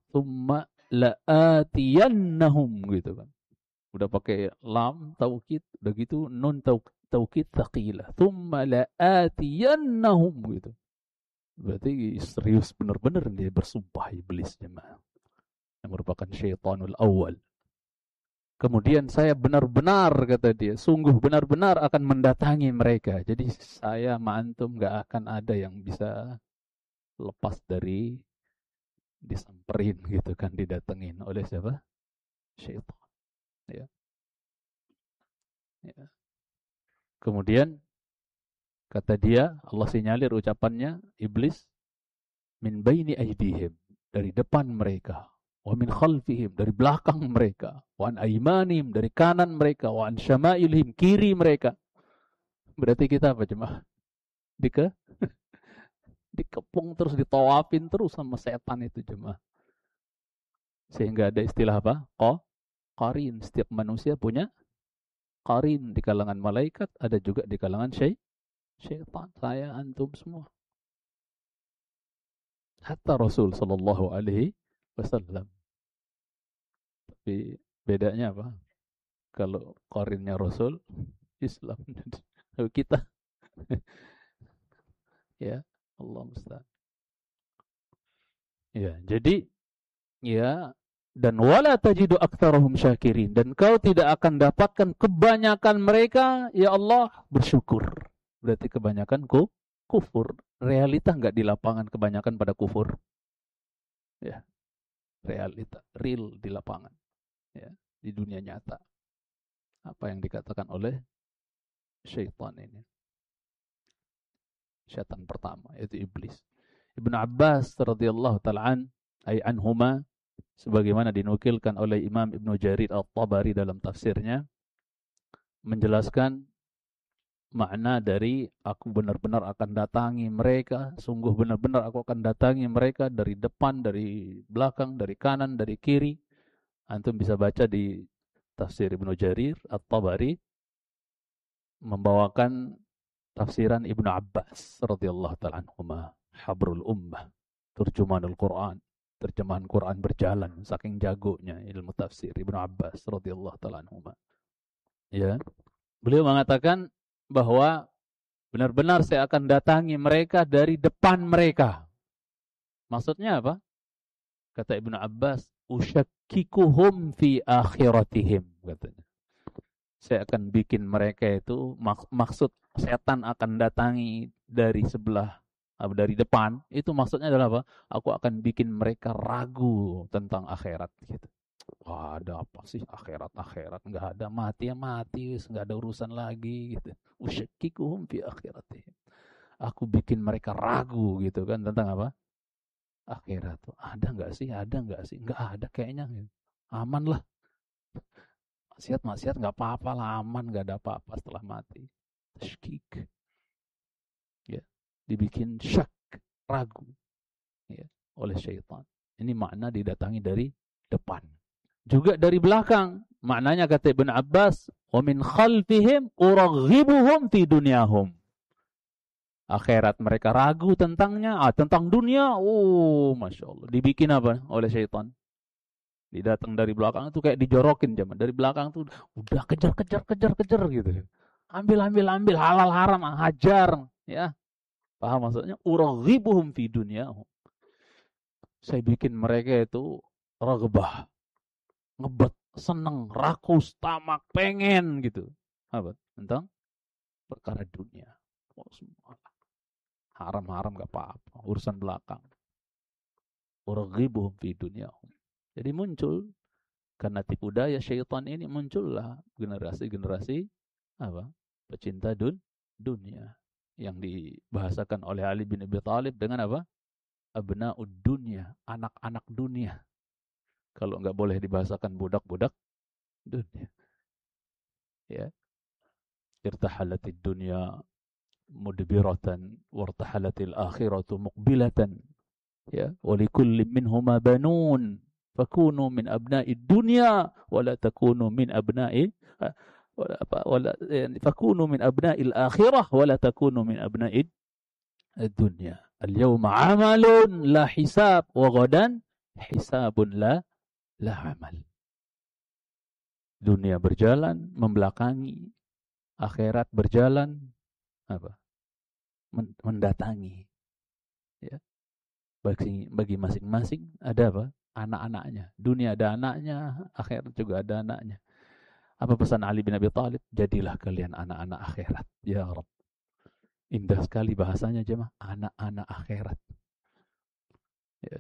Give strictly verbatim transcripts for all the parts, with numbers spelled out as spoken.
Thumma la'atiyannahum gitu kan. Udah pakai lam taukid, udah gitu nun taukid tsaqilah. Thumma la'atiyannahum gitu. Berarti serius benar-benar dia bersumpah iblis jemaah. Yang merupakan syaitanul awal. Kemudian saya benar-benar, kata dia, sungguh benar-benar akan mendatangi mereka. Jadi saya ma'antum gak akan ada yang bisa lepas dari disamperin gitu kan, didatengin oleh siapa? Syaitan. Ya. Ya. Kemudian kata dia, Allah sinyalir ucapannya, iblis, min baini aydihim, dari depan mereka. Wa min khalfihim, dari belakang mereka. Wa an aymanihim, dari kanan mereka. Wa an syama'ilihim, kiri mereka. Berarti kita apa jemaah? Dike, dikepung terus, ditawafin terus sama setan itu jemaah. Sehingga ada istilah apa? Qo, qarin. Setiap manusia punya qarin. Di kalangan malaikat, ada juga di kalangan syai, syaitan. Saya, antum semua. Hatta Rasul sallallahu alaihi wasallam. Tapi bedanya apa? Kalau qarinnya Rasul, Islam. Kalau kita, ya Allah musta'an. Ya, jadi ya, dan wala tajidu aktsarahum syakirin, dan kau tidak akan dapatkan kebanyakan mereka ya Allah bersyukur. Berarti kebanyakan ku, kufur. Realita enggak di lapangan kebanyakan pada kufur. Ya. Realita real di lapangan. Ya, di dunia nyata. Apa yang dikatakan oleh syaitan ini? Syaitan pertama yaitu iblis. Ibnu Abbas radhiyallahu ta'ala an ay anhuma, sebagaimana dinukilkan oleh Imam Ibnu Jarir At-Tabari dalam tafsirnya, menjelaskan makna dari aku benar-benar akan datangi mereka, sungguh benar-benar aku akan datangi mereka dari depan, dari belakang, dari kanan, dari kiri. Antum bisa baca di tafsir Ibnu Jarir At-Tabari membawakan tafsiran Ibnu Abbas radhiyallahu ta'ala anhuma, habrul ummah, terjemahanul Quran, terjemahan Quran berjalan, saking jagonya ilmu tafsir Ibnu Abbas radhiyallahu ta'ala anhuma. Ya. Beliau mengatakan bahwa benar-benar saya akan datangi mereka dari depan mereka. Maksudnya apa? Kata Ibnu Abbas, usyakkikuhum fi akhiratihim, katanya. Saya akan bikin mereka itu, mak- maksud setan akan datangi dari sebelah, dari depan, itu maksudnya adalah apa? Aku akan bikin mereka ragu tentang akhirat gitu. Wah, ada apa sih akhirat-akhirat? Enggak ada, mati ya mati, enggak ada urusan lagi gitu. Usyakkikuhum fi akhiratihim. Aku bikin mereka ragu gitu kan tentang apa? Akhirat tuh. Ada enggak sih? Ada enggak sih? Enggak ada kayaknya gitu. Aman lah. Maksiat-maksiat enggak apa-apa lah, aman, enggak ada apa-apa setelah mati. Tasykik. Ya, dibikin syak, ragu ya, oleh syaitan. Ini makna didatangi dari depan. Juga dari belakang. Maknanya kata Ibn Abbas, wa min khalfihim uraghibuhum fi dunyahum. Akhirat mereka ragu tentangnya, ah, tentang dunia. Oh, Masya Allah. Dibikin apa oleh syaitan? Didatang dari belakang itu kayak dijorokin zaman. Dari belakang tuh udah kejar, kejar, kejar, kejar gitu. Ambil, ambil, ambil, halal haram, hajar. Ya, paham maksudnya? Uraghibuhum fi dunyahum. Saya bikin mereka itu ragbah, ngebet, seneng, rakus, tamak, pengen gitu. Apa? Tentang perkara dunia. Oh, semua. Haram-haram gak apa-apa, urusan belakang. Uraghibuhum fi dunyahum. Jadi muncul, karena tipu daya syaitan ini muncullah generasi-generasi apa? Pecinta dun, dunia. Yang dibahasakan oleh Ali bin Abi Thalib dengan apa? Abna'ud dunya, anak-anak dunia. Kalau enggak boleh dibahasakan budak-budak dunia. Ya. Irtahalatid dunya mudbiratan wartahalatil akhiratu muqbilatan. Ya, wa likulli minhuma banun fakunu min abna'id dunya wa la takunu min abna'i wala apa wala yani fakunu min abna'il akhirah wa la takunu min abna'id ad-dunya. Al-yawma 'amalun la hisab wa ghadan hisabun la la amal. Dunia berjalan membelakangi, akhirat berjalan apa? Mendatangi. Ya. Bagi bagi masing-masing ada apa? Anak-anaknya. Dunia ada anaknya, akhirat juga ada anaknya. Apa pesan Ali bin Abi Thalib? Jadilah kalian anak-anak akhirat. Ya Rabb. Indah sekali bahasanya jemaah, anak-anak akhirat. Ya,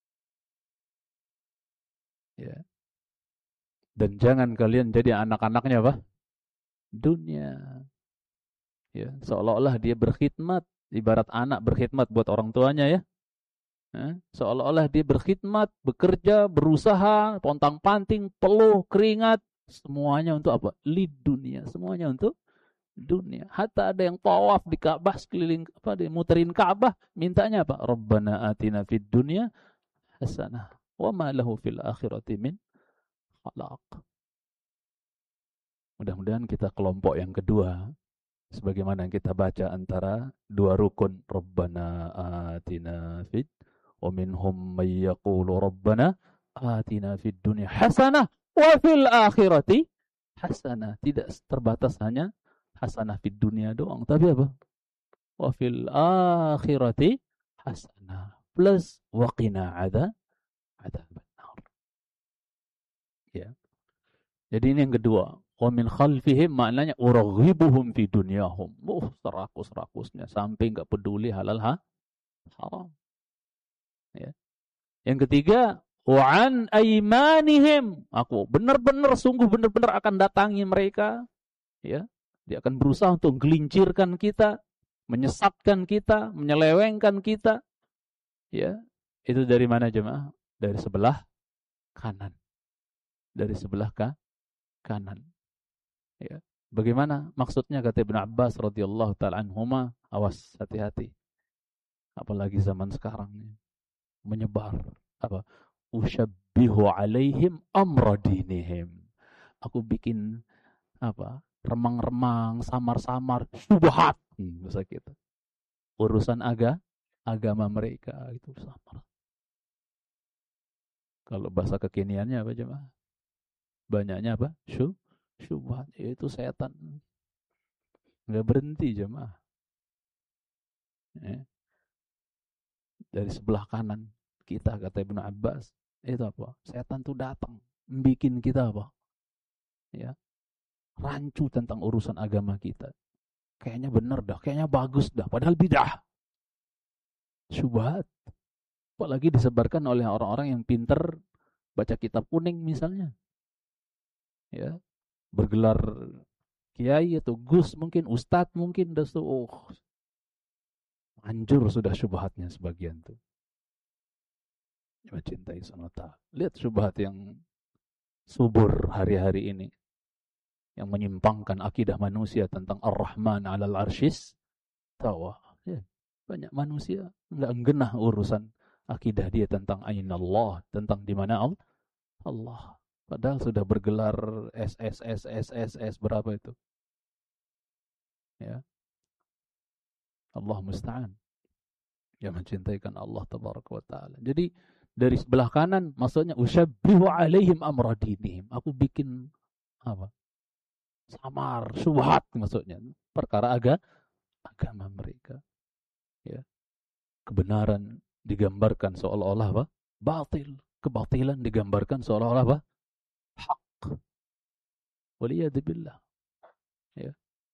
ya. Dan jangan kalian jadi anak-anaknya apa? Dunia. Ya, seolah-olah dia berkhidmat, ibarat anak berkhidmat buat orang tuanya ya. Ya, seolah-olah dia berkhidmat, bekerja, berusaha, pontang-panting, peluh, keringat, semuanya untuk apa? Lid dunia, semuanya untuk dunia. Hatta ada yang tawaf di Ka'bah sekeliling apa dia muterin Ka'bah, mintanya apa? Rabbana atina fid dunya hasanah wa ma lahu fil akhirati min khalaq. Mudah-mudahan kita kelompok yang kedua sebagaimana yang kita baca antara dua rukun Rabbana atina fid wa minhum may yaqulu Rabbana atina fid dunya hasanah wa fil akhirati hasanah. Tidak terbatas hanya hasanah fid dunia doang, tapi apa? Wa fil akhirati hasanah plus wa qina adza adzaban nar. Ya. Jadi ini yang kedua. Wa min khalfihim maknanya uraghibuhum fi dunyahum. Oh, serakus-rakusnya sampai enggak peduli halal ha? Haram. Ya. Yang ketiga, wa an aymanihim. Aku benar-benar sungguh benar-benar akan datangi mereka, ya. Dia akan berusaha untuk gelincirkan kita, menyesatkan kita, menyelewengkan kita. Ya. Itu dari mana jemaah? Dari sebelah kanan. Dari sebelah ka? kanan. Ya. Bagaimana maksudnya kata Ibnu Abbas radhiyallahu taala anhuma, awas hati-hati. Apalagi zaman sekarang ini menyebar apa? Usyabbihu alaihim amra dinihim. Aku bikin apa? Remang-remang, samar-samar, syubhat. Hmm, bahasa kita. Urusan aga, agama mereka itu samar. Kalau bahasa kekiniannya apa jemaah? Banyaknya apa? Syub, syubhat, yaitu setan. Enggak berhenti jemaah. Ya. Dari sebelah kanan kita kata Ibnu Abbas, itu apa? Setan tuh datang, bikin kita apa? Ya, rancu tentang urusan agama kita. Kayaknya benar dah, kayaknya bagus dah, padahal bidah. Syubhat. Apalagi disebarkan oleh orang-orang yang pinter baca kitab kuning misalnya. Ya, bergelar kiai atau gus mungkin, ustadz mungkin, dah oh, hancur sudah syubhatnya sebagian tuh. Mencintai sonota. Lihat syubhat yang subur hari-hari ini, yang menyimpangkan akidah manusia tentang Ar-Rahman 'alal 'arsyis tawa. Ya, banyak manusia enggak genah urusan akidah dia tentang ainallah, tentang di mana Allah. Padahal sudah bergelar S S S S S S berapa itu? Ya. Allah musta'an. Yang mencintaikan Allah tabaraka wa taala. Jadi dari sebelah kanan maksudnya usyabbihu alaihim amra dinihim. Aku bikin apa? Samar, syubhat maksudnya. Perkara aga, agama mereka. Ya. Kebenaran digambarkan seolah-olah apa? Batil. Kebatilan digambarkan seolah-olah apa? Hak. Waliyadzubillah. Ya.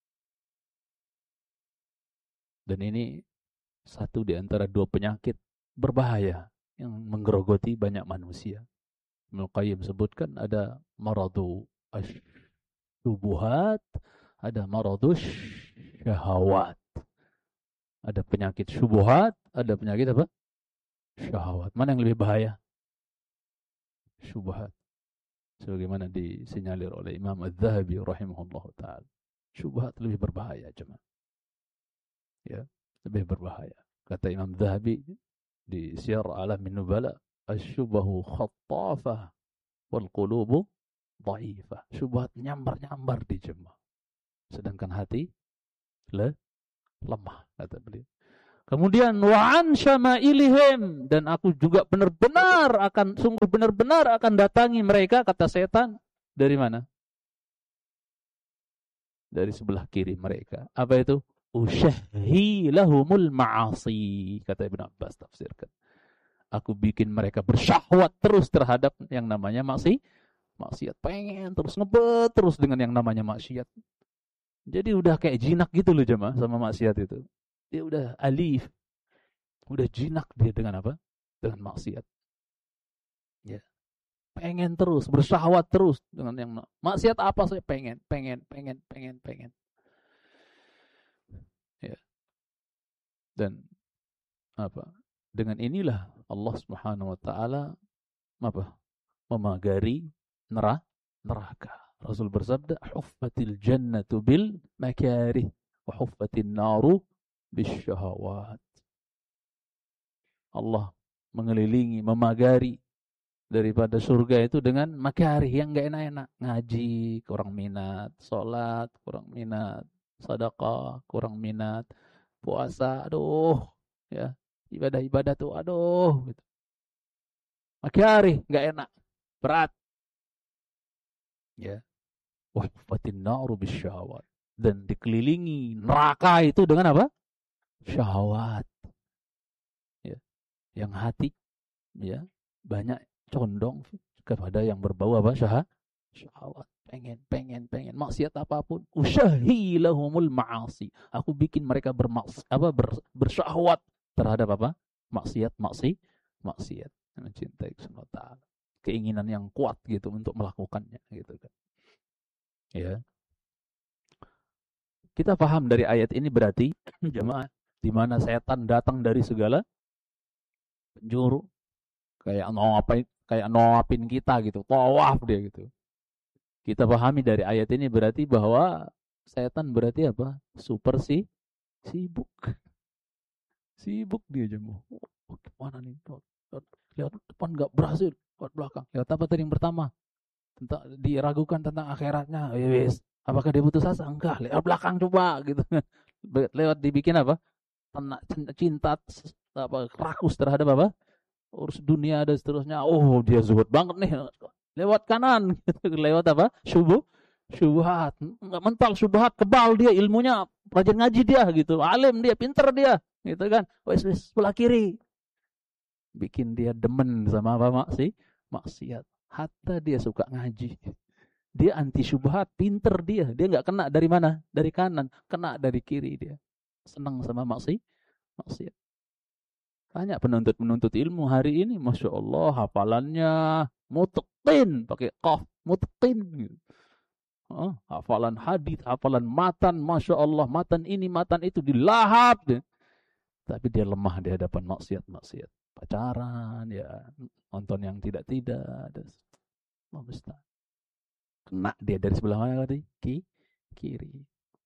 Dan ini satu di antara dua penyakit berbahaya yang menggerogoti banyak manusia. Ibnu Qayyim sebutkan ada maradu asyubuhat, ada maradu syahawat. Ada penyakit syubuhat, ada penyakit apa? Syahwat. Mana yang lebih bahaya? Syubhat. Sebagaimana disinyalir oleh Imam Az-Zahabi rahimahullah ta'ala. Syubhat lebih berbahaya cuma. Ya, lebih berbahaya. Kata Imam Zahabi di Syiar Alamin Nubala, asy-syubhu khattafah wal qulubu dhaifah. Syubhat nyambar-nyambar di jemaah. Sedangkan hati le, lemah kata beliau. Kemudian wa'an syama'ilihim, dan aku juga benar-benar akan, sungguh benar-benar akan datangi mereka, kata setan, dari mana? Dari sebelah kiri mereka. Apa itu? Usyahhi lahumul ma'asi, kata Ibnu Abbas tafsirkan. Aku bikin mereka bersyahwat terus terhadap yang namanya maksi, maksiat. Pengen terus ngebet terus dengan yang namanya maksiat. Jadi udah kayak jinak gitu loh jemaah sama maksiat itu. Dia udah alif. Udah jinak dia dengan apa? Dengan maksiat. Ya. Pengen terus, bersyahwat terus dengan yang maksiat apa saya pengen, pengen, pengen, pengen, pengen. Ya. Dan apa? Dengan inilah Allah Subhanahu wa taala apa? Memagari neraka. Neraka. Rasul bersabda, "Huffatil jannatu bil makarih wa huffatin naru bisyahawat." Allah mengelilingi, memagari daripada surga itu dengan makarih yang enggak enak-enak. Ngaji kurang minat, salat kurang minat, sedekah kurang minat, puasa aduh, ya. Ibadah-ibadah tuh aduh gitu. Makarih enggak enak, berat. Ya. Wa huffatin naru bisyahawat. Dan dikelilingi neraka itu dengan apa? Syahwat. Ya. Yang hati ya banyak condong kepada yang berbau apa? Syah syahwat. Pengen, pengen, pengen. Maksiat apapun. Usyahi lahumul ma'asi. Aku bikin mereka bermaks apa ber, bersyahwat terhadap apa? Maksiat, maksi, maksiat. Mencintai Allah Ta'ala. Keinginan yang kuat gitu untuk melakukannya gitu kan. Ya. Kita paham dari ayat ini berarti jemaah di mana setan datang dari segala penjuru kayak ngopin kayak ngopin kita gitu, tawaf dia gitu. Kita pahami dari ayat ini berarti bahwa setan berarti apa? Super sih sibuk. Sibuk dia jemaah. Oh, gimana nih? Lihat depan enggak berhasil, lihat belakang. Lihat apa tadi yang pertama? Tentang diragukan tentang akhiratnya. Wes, apakah dia putus asa? Enggak, lihat belakang coba gitu. Lewat dibikin apa? Cinta apa rakus terhadap apa? Urus dunia dan seterusnya. Oh, dia zuhud banget nih. Lewat kanan gitu. Lewat apa? Syubuh, syubhat. Enggak mental syubhat, kebal dia ilmunya, rajin ngaji dia gitu. Alim dia, pinter dia, gitu kan. Wes wes sebelah kiri. Bikin dia demen sama apa maksi? Maksiat. Hatta dia suka ngaji. Dia anti syubhat, pinter dia. Dia enggak kena dari mana? Dari kanan, kena dari kiri dia. Senang sama maksi, maksiat. Banyak penuntut-penuntut ilmu hari ini, Masya Allah, hafalannya mutqin, pakai qaf, mutqin. Oh, hafalan hadis, hafalan matan, Masya Allah, matan ini, matan itu, dilahap. Dia. Tapi dia lemah di hadapan maksiat-maksiat. Pacaran, ya, nonton yang tidak-tidak. Oh, kena dia dari sebelah mana tadi? Ki, kiri.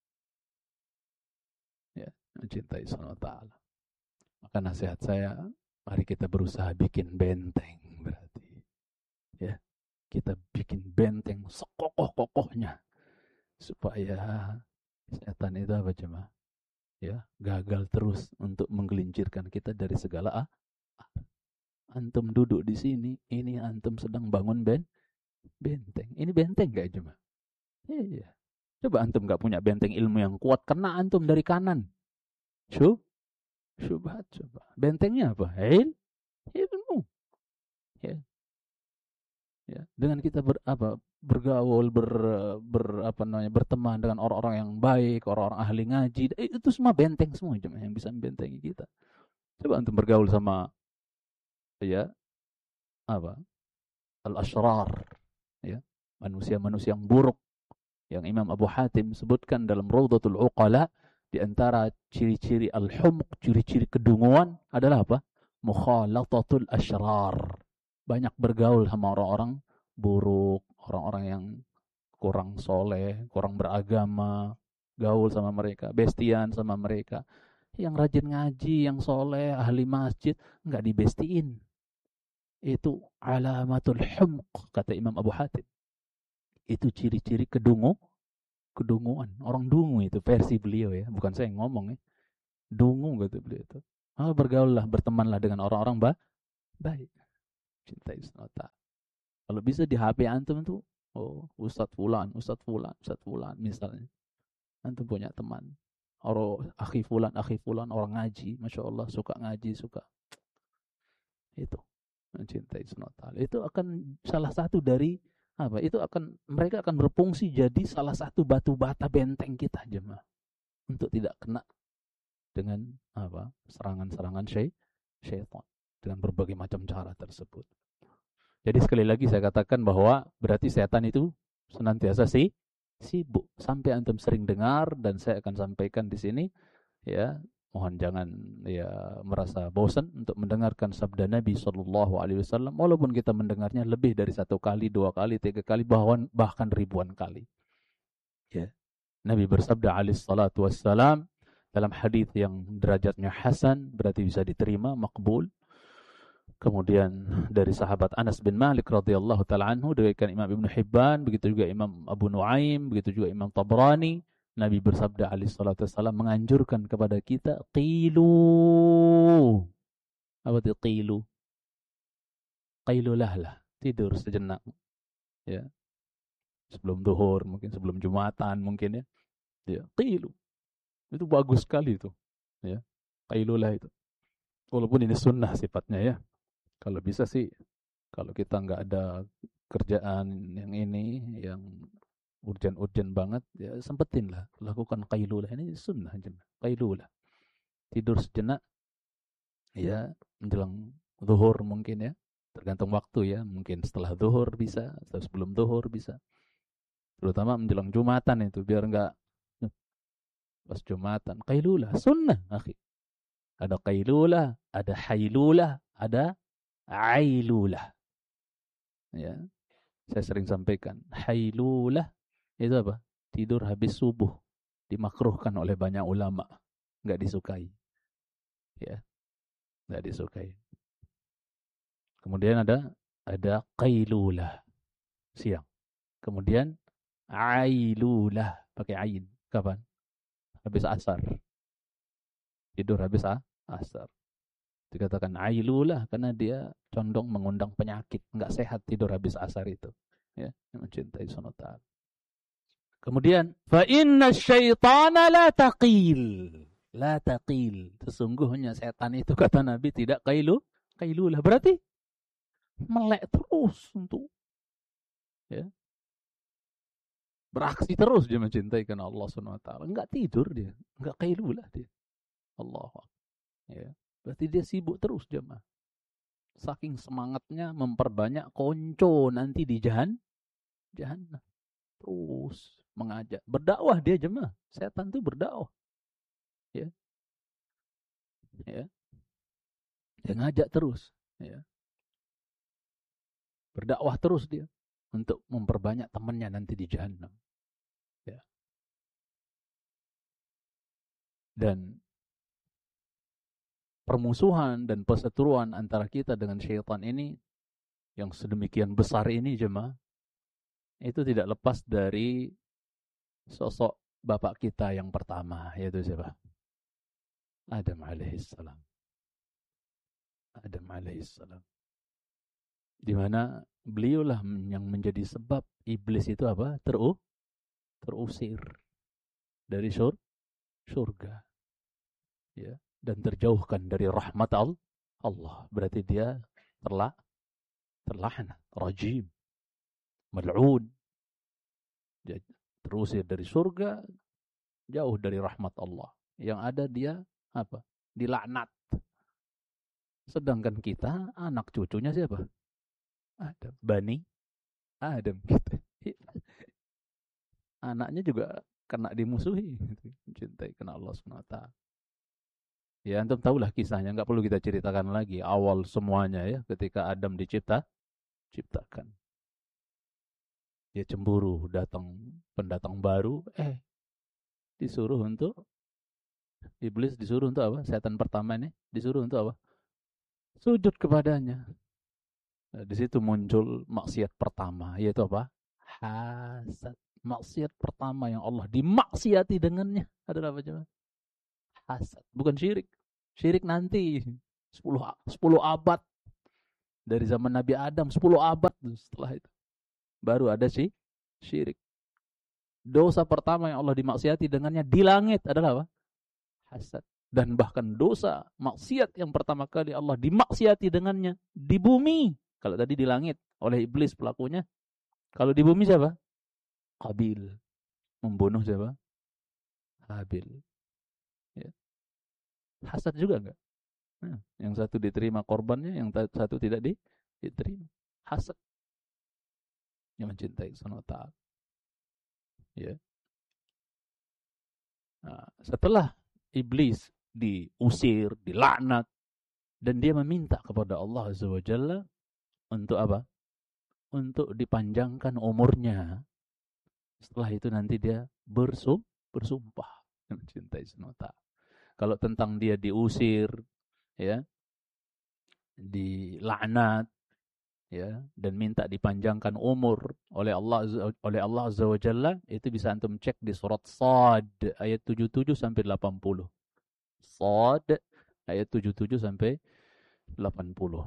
Ya, mencintai Allah Ta'ala. Maka nasihat saya, mari kita berusaha bikin benteng berarti. Ya, kita bikin benteng sekokoh-kokohnya supaya setan itu apa cuma ya, gagal terus untuk menggelincirkan kita dari segala ah. Antum duduk di sini, ini antum sedang bangun ben benteng. Ini benteng enggak cuma? Iya. Coba antum enggak punya benteng ilmu yang kuat, kena antum dari kanan. Syuh syubhat coba. Bentengnya apa? Il, ilmu. Ya. Ya, dengan kita ber, apa, bergaul, ber, ber apa namanya, berteman dengan orang-orang yang baik, orang-orang ahli ngaji, itu semua benteng semua cuma yang bisa membentengi kita. Coba antum bergaul sama ya apa? Al-asyrar, ya. Manusia-manusia yang buruk yang Imam Abu Hatim sebutkan dalam Rawdatul Uqala. Di antara ciri-ciri al-humq, ciri-ciri kedunguan adalah apa? Mukhalatatul asyrar. Banyak bergaul sama orang-orang buruk, orang-orang yang kurang soleh, kurang beragama, gaul sama mereka, bestian sama mereka. Yang rajin ngaji, yang soleh, ahli masjid, enggak dibestiin. Itu alamatul humq, kata Imam Abu Hatim. Itu ciri-ciri kedungu, kedunguan. Orang dungu itu versi beliau ya, bukan saya yang ngomong ya. Dungu kata beliau itu. Maka bergaullah, bertemanlah dengan orang-orang ba baik. Cintai sunata. Kalau bisa di H P antum tuh, oh Ustadz Fulan, Ustadz Fulan, Ustadz Fulan misalnya. Antum punya teman. Orang akhi Fulan, akhi Fulan, orang ngaji. Masya Allah, suka ngaji, suka. Itu. Mencintai sunata. Itu akan salah satu dari, apa? Itu akan, mereka akan berfungsi jadi salah satu batu bata benteng kita jemaah. Untuk tidak kena dengan apa serangan-serangan syaitan. Dengan berbagai macam cara tersebut. Jadi sekali lagi saya katakan bahwa berarti setan itu senantiasa sih sibuk. Sampai antum sering dengar dan saya akan sampaikan di sini, ya mohon jangan ya merasa bosan untuk mendengarkan sabda Nabi Shallallahu Alaihi Wasallam. Walaupun kita mendengarnya lebih dari satu kali, dua kali, tiga kali, bahkan bahkan ribuan kali. Ya, Nabi bersabda alaihi salatu wassalam dalam hadis yang derajatnya hasan, berarti bisa diterima, makbul. Kemudian dari sahabat Anas bin Malik radhiyallahu taala anhu, diriwayatkan Imam Ibnu Hibban, begitu juga Imam Abu Nuaim, begitu juga Imam Tabrani, Nabi bersabda alaihi salatu wasallam menganjurkan kepada kita qilu. Apa itu qilu? Qailulah lah, tidur sejenak. Ya. Sebelum zuhur, mungkin sebelum Jumatan mungkin ya. Ya, qilu. Itu bagus sekali itu. Ya. Qailulah itu. Walaupun ini sunnah sifatnya ya. Kalau bisa sih, kalau kita nggak ada kerjaan yang ini, yang urgen-urgen banget, ya sempetin lah, lakukan qailulah. Ini sunnah aja, qailulah. Tidur sejenak, ya menjelang zuhur mungkin ya, tergantung waktu ya, mungkin setelah zuhur bisa, atau sebelum zuhur bisa. Terutama menjelang Jumatan itu, biar nggak pas Jumatan. Qailulah, sunnah, akhi. Ada qailulah, ada hailulah, ada ailulah. Ya, saya sering sampaikan, hailulah itu apa? Tidur habis subuh, dimakruhkan oleh banyak ulama, nggak disukai. Ya, nggak disukai. Kemudian ada ada qailulah siang. Kemudian ailulah pakai ain. Kapan? Habis asar. Tidur habis asar. Dikatakan ailulah karena dia condong mengundang penyakit, nggak sehat tidur habis asar itu. Ya, mencintai sunat. Kemudian fa inna syaitana la taqil. La taqil. Sesungguhnya setan itu kata Nabi tidak qailu, qailulah. Berarti melek terus untuk ya. Beraksi terus dia mencintai karena Allah Subhanahu wa taala. Enggak tidur dia, enggak qailulah dia. Allah. Ya. Berarti dia sibuk terus jemaah. Saking semangatnya memperbanyak konco nanti di jahan, jahannam. Terus mengajak, berdakwah dia jemaah. Setan itu berdakwah. Ya. Ya. Dia ngajak terus, ya. Berdakwah terus dia untuk memperbanyak temannya nanti di jahannam. Ya. Dan permusuhan dan perseteruan antara kita dengan syaitan ini yang sedemikian besar ini jemaah, itu tidak lepas dari sosok bapak kita yang pertama, yaitu siapa? Adam alaihissalam. Adam alaihissalam. Di mana beliaulah yang menjadi sebab iblis itu apa? Teru, terusir dari sur, surga. Ya. Dan terjauhkan dari rahmat Allah. Berarti dia terla, terlahna, rajim, mal'un. Dia terusir dari surga, jauh dari rahmat Allah. Yang ada dia apa? Dilaknat. Sedangkan kita anak cucunya siapa? Adam, Bani Adam gitu. Anaknya juga kena dimusuhi, mencintai kena Allah subhanahu wa taala. Ya, antum tahulah kisahnya, nggak perlu kita ceritakan lagi. Awal semuanya ya, ketika Adam dicipta, ciptakan. Dia cemburu, datang pendatang baru, eh disuruh untuk, iblis disuruh untuk apa? Setan pertama ini disuruh untuk apa? Sujud kepadanya. Nah, di situ muncul maksiat pertama, yaitu apa? Hasad. Maksiat pertama yang Allah dimaksiati dengannya adalah apa coba? Hasad, bukan syirik. Syirik nanti sepuluh sepuluh abad dari zaman Nabi Adam, sepuluh abad setelah itu baru ada sih syirik. Dosa pertama yang Allah dimaksiati dengannya di langit adalah apa? Hasad. Dan bahkan dosa maksiat yang pertama kali Allah dimaksiati dengannya di bumi. Kalau tadi di langit oleh iblis pelakunya, kalau di bumi siapa? Qabil. Membunuh siapa? Habil. Ya. Hasad juga enggak? Nah, yang satu diterima korbannya, yang satu tidak diterima. Hasad. Yang mencintai Subhanahu wa ta'ala. Ya. Nah, setelah iblis diusir, dilaknat, dan dia meminta kepada Allah Azza wa Jalla untuk apa? Untuk dipanjangkan umurnya. Setelah itu nanti dia bersum, bersumpah mencintai Subhanahu wa ta'ala. Kalau tentang dia diusir, ya, dilaknat, ya, dan minta dipanjangkan umur oleh Allah oleh Allah Azza wa Jalla, itu bisa antum cek di surat Shad ayat tujuh puluh tujuh sampai delapan puluh. Shad ayat tujuh puluh tujuh sampai delapan puluh.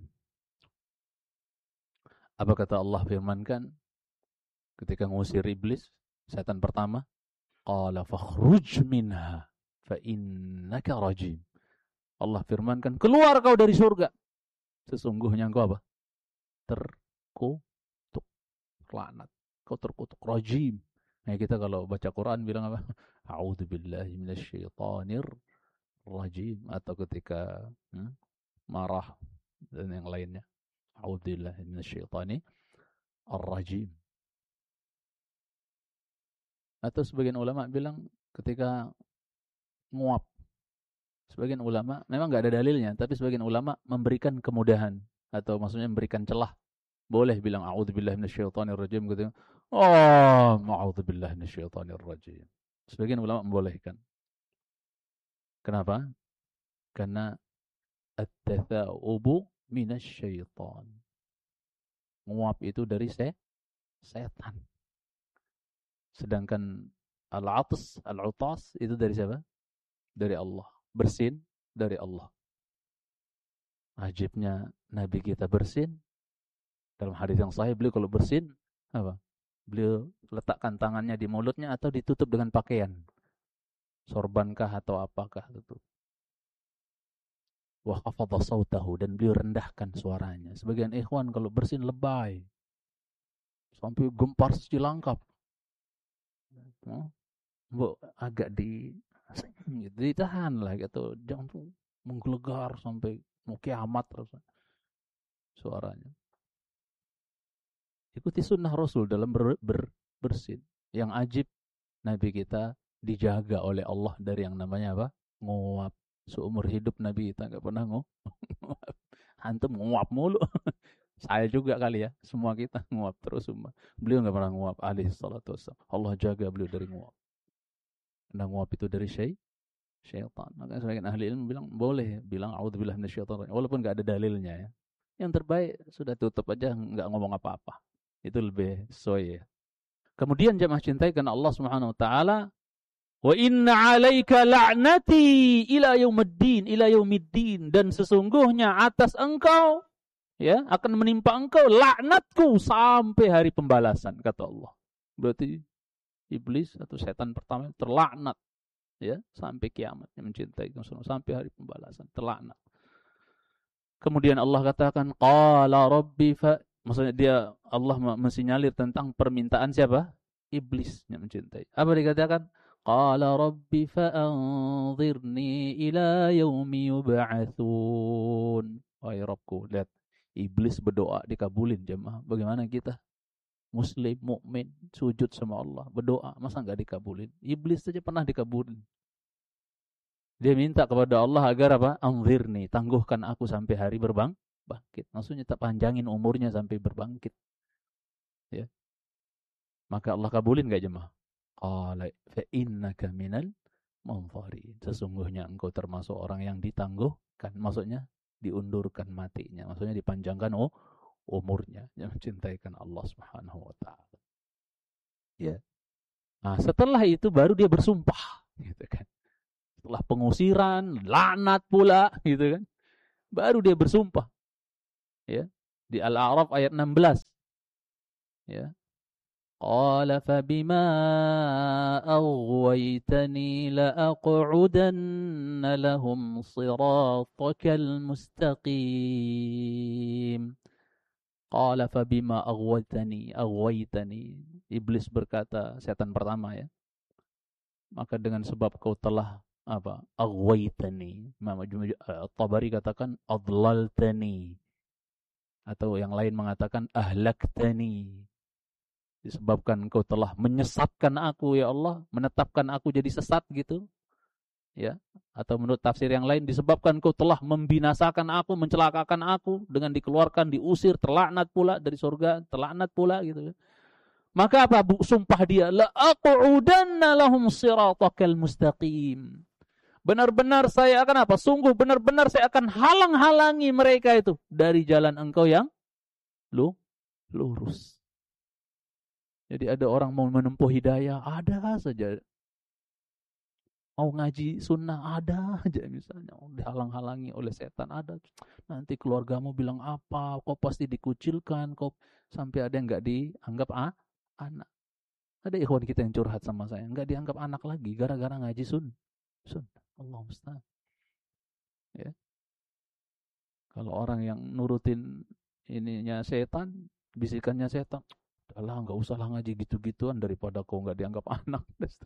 Apa kata Allah firmankan ketika ngusir iblis, setan pertama? Qala fakhruj minha fa innaka rajim. Allah firmankan, keluar kau dari surga. Sesungguhnya engkau apa? Terkutuk, laknat. Kau terkutuk, rajim. Nah, kita kalau baca Quran bilang apa? A'udzubillahi minasyaitonir rajim. Atau ketika hmm, marah dan yang lainnya. A'udzubillahi minasyaitonir rajim. Atau sebagian ulama bilang ketika nguap. Sebagian ulama, memang nggak ada dalilnya, tapi sebagian ulama memberikan kemudahan. Atau maksudnya memberikan celah. Boleh bilang a'udzubillahi minasyaitonir rajim gitu. Oh, a'udzubillahi minasyaitonir rajim. Sebagian ulama membolehkan. Kenapa? Karena at-tatha'ubu minasyaiton. Nguap itu dari se setan. Sedangkan al-'atas, al-'utas itu dari siapa? Dari Allah. Bersin dari Allah. Ajibnya Nabi kita bersin. Dalam hadis yang sahih, beliau kalau bersin, apa? Beliau letakkan tangannya di mulutnya atau ditutup dengan pakaian. Sorbankah atau apakah itu. Wa khafadha sautahu, dan beliau rendahkan suaranya. Sebagian ikhwan kalau bersin lebay. Sampai gempar secilangkap. Oh, agak di gitu, ditahan lah gitu, jangan tuh menggelegar sampai mau kiamat terus suaranya. Ikuti sunnah Rasul dalam ber, ber, bersin. Yang ajib, Nabi kita dijaga oleh Allah dari yang namanya apa? Nguap. Seumur hidup Nabi kita nggak pernah nguap. Antum nguap mulu. Saya juga kali ya, semua kita nguap terus semua. Beliau nggak pernah nguap, alaihi salatu wassalam. Allah jaga beliau dari nguap. Karena nguap itu dari syai, syaitan. Makanya sebagian ahli ilmu bilang boleh bilang a'udzubillahi minasyaitonir rajim, walaupun nggak ada dalilnya ya. Yang terbaik sudah tutup aja, nggak ngomong apa-apa. Itu lebih sesuai ya. Kemudian jemaah cintai karena Allah Subhanahu wa taala, wa inna 'alaika la'nati ila yaumiddin, ila yaumiddin, dan sesungguhnya atas engkau ya akan menimpa engkau laknatku sampai hari pembalasan, kata Allah. Berarti iblis atau setan pertama terlaknat ya sampai kiamat, yang mencintai sampai hari pembalasan, terlaknat. Kemudian Allah katakan qala rabbi fa, maksudnya dia Allah mensinyalir tentang permintaan siapa? Iblis yang mencintai. Apa dikatakan? Qala rabbi fa anzirni ila yaumi yub'atsun. Wahai Rabbku, lihat iblis berdoa dikabulin jemaah. Bagaimana kita Muslim, mukmin, sujud sama Allah, berdoa, masa enggak dikabulin? Iblis saja pernah dikabulin. Dia minta kepada Allah agar apa? Anzirni, tangguhkan aku sampai hari berbang, bangkit. Maksudnya tak panjangin umurnya sampai berbangkit. Ya. Maka Allah kabulin enggak jemaah? Qala fa innaka minal munzirin. Sesungguhnya engkau termasuk orang yang ditangguhkan, maksudnya diundurkan matinya, maksudnya dipanjangkan oh umurnya, yang mencintaikan Allah Subhanahu wa taala. Ya. Nah, setelah itu baru dia bersumpah, gitu kan. Setelah pengusiran, laknat pula, gitu kan. Baru dia bersumpah. Ya. Di Al-A'raf ayat enam belas. Ya. Qala fabima aghwaytani la'aq'udanna lahum siratakal mustaqim. Qala fabima aghwaytani, aghwaytani. Iblis berkata, setan pertama ya. Maka dengan sebab kau telah apa? Aghwaytani. At-Tabari katakan adlaltani. Atau yang lain mengatakan ahlaktani. Disebabkan engkau telah menyesatkan aku ya Allah, menetapkan aku jadi sesat gitu. Ya, atau menurut tafsir yang lain disebabkan engkau telah membinasakan aku, mencelakakan aku dengan dikeluarkan, diusir, terlaknat pula dari surga, terlaknat pula gitu. Maka apa bu, sumpah dia, la aqudanna lahum siratakal mustaqim. Benar-benar saya akan apa? Sungguh benar-benar saya akan halang-halangi mereka itu dari jalan engkau yang lu lurus. Jadi ada orang mau menempuh hidayah, ada saja. Mau ngaji sunnah, ada aja misalnya. Dihalang-halangi oleh setan, ada. Nanti keluargamu bilang apa, kau pasti dikucilkan, kau sampai ada yang nggak dianggap ah, anak. Ada ikhwan kita yang curhat sama saya, nggak dianggap anak lagi, gara-gara ngaji sun. Sun. Allah musta'an. Ya. Kalau orang yang nurutin ininya setan, bisikannya setan, udahlah nggak usah lah ngaji gitu-gituan daripada kau nggak dianggap anak.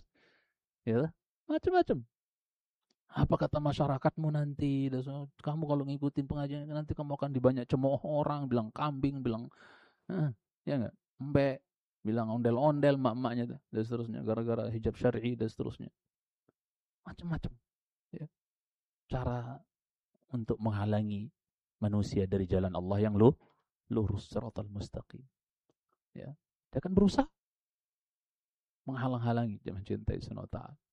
Ya, macam-macam. Apa kata masyarakatmu nanti? Kamu kalau ngikutin pengajian nanti kamu akan dibanyak cemooh orang, bilang kambing, bilang, eh, ya nggak, mbek, bilang ondel-ondel mak-maknya dan seterusnya, gara-gara hijab syar'i dan seterusnya. Macam-macam. Ya. Cara untuk menghalangi manusia dari jalan Allah yang lu, lurus siratal mustaqim. Ya, dia akan berusaha menghalang-halangi dia mencintai Subhanahu wa ta'ala.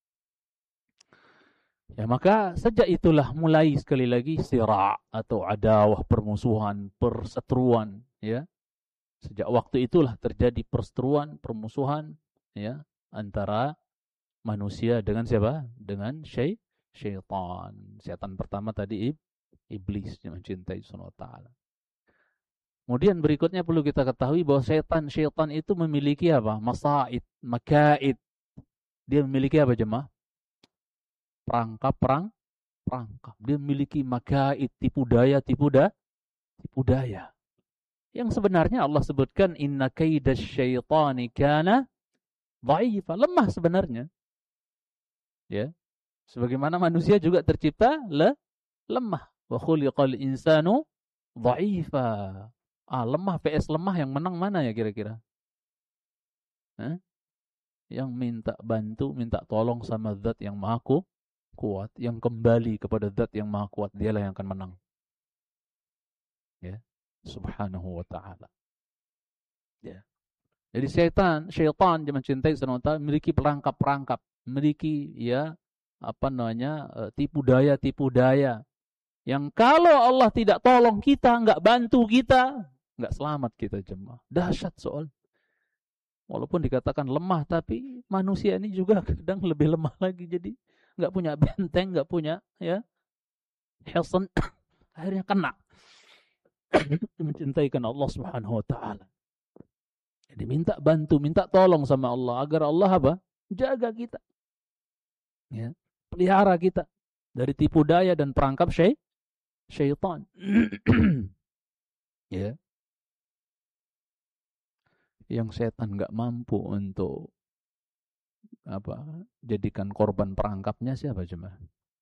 Ya, maka sejak itulah mulai sekali lagi sira' atau adawah, permusuhan, perseteruan, ya. Sejak waktu itulah terjadi perseteruan, permusuhan, ya, antara manusia dengan siapa? Dengan syai, syaitan. Syaitan pertama tadi iblis yang mencintai Subhanahu wa ta'ala. Kemudian berikutnya perlu kita ketahui bahwa syaitan-syaitan itu memiliki apa? Masaid, makaid. Dia memiliki apa jemaah? Perangkap, perang, perangkap. Dia memiliki makaid, tipu daya, tipu da, tipu daya. Yang sebenarnya Allah sebutkan inna kaidasy syaitani kana dha'ifa, lemah sebenarnya. Ya. Sebagaimana manusia juga tercipta le, lemah. Wa khuliqal insanu dha'ifa. Ah, lemah vs lemah, yang menang mana ya kira-kira? Hah? Yang minta bantu, minta tolong sama zat yang maha kuat, yang kembali kepada zat yang maha kuat, dialah yang akan menang. Ya, subhanahu wa ta'ala. Ya. Jadi syaitan, syaitan yang mencintai Subhanahu wa ta'ala memiliki perangkap-perangkap, memiliki ya apa namanya tipu daya, tipu daya. Yang kalau Allah tidak tolong kita, enggak bantu kita, enggak selamat kita jemaah. Dahsyat soal. Walaupun dikatakan lemah, tapi manusia ini juga kadang lebih lemah lagi. Jadi enggak punya benteng, enggak punya ya hisan, akhirnya kena. Mencintaikan Allah Subhanahu wa ta'ala. Jadi minta bantu, minta tolong sama Allah agar Allah apa? Jaga kita. Ya, pelihara kita dari tipu daya dan perangkap syai, syaitan. Ya. Yang setan enggak mampu untuk apa? Jadikan korban perangkapnya siapa jemaah?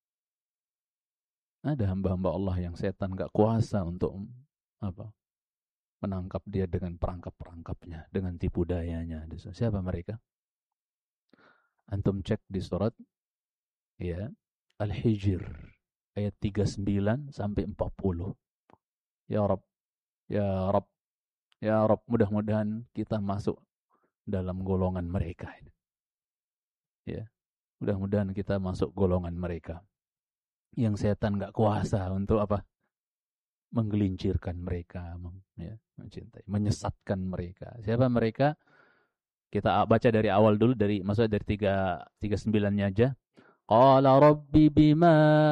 Ada hamba-hamba Allah yang setan enggak kuasa untuk apa? Menangkap dia dengan perangkap-perangkapnya, dengan tipu dayanya. Siapa mereka? Antum cek di surat ya Al-Hijr ayat tiga puluh sembilan sampai empat puluh. Ya Rabb, ya Rabb, ya Rabb, mudah-mudahan kita masuk dalam golongan mereka. Ya, mudah-mudahan kita masuk golongan mereka yang setan enggak kuasa untuk apa? Menggelincirkan mereka, ya, mencintai, menyesatkan mereka. Siapa mereka? Kita baca dari awal dulu, dari maksudnya dari tiga tiga sembilan-nya aja. Qala rabbi bima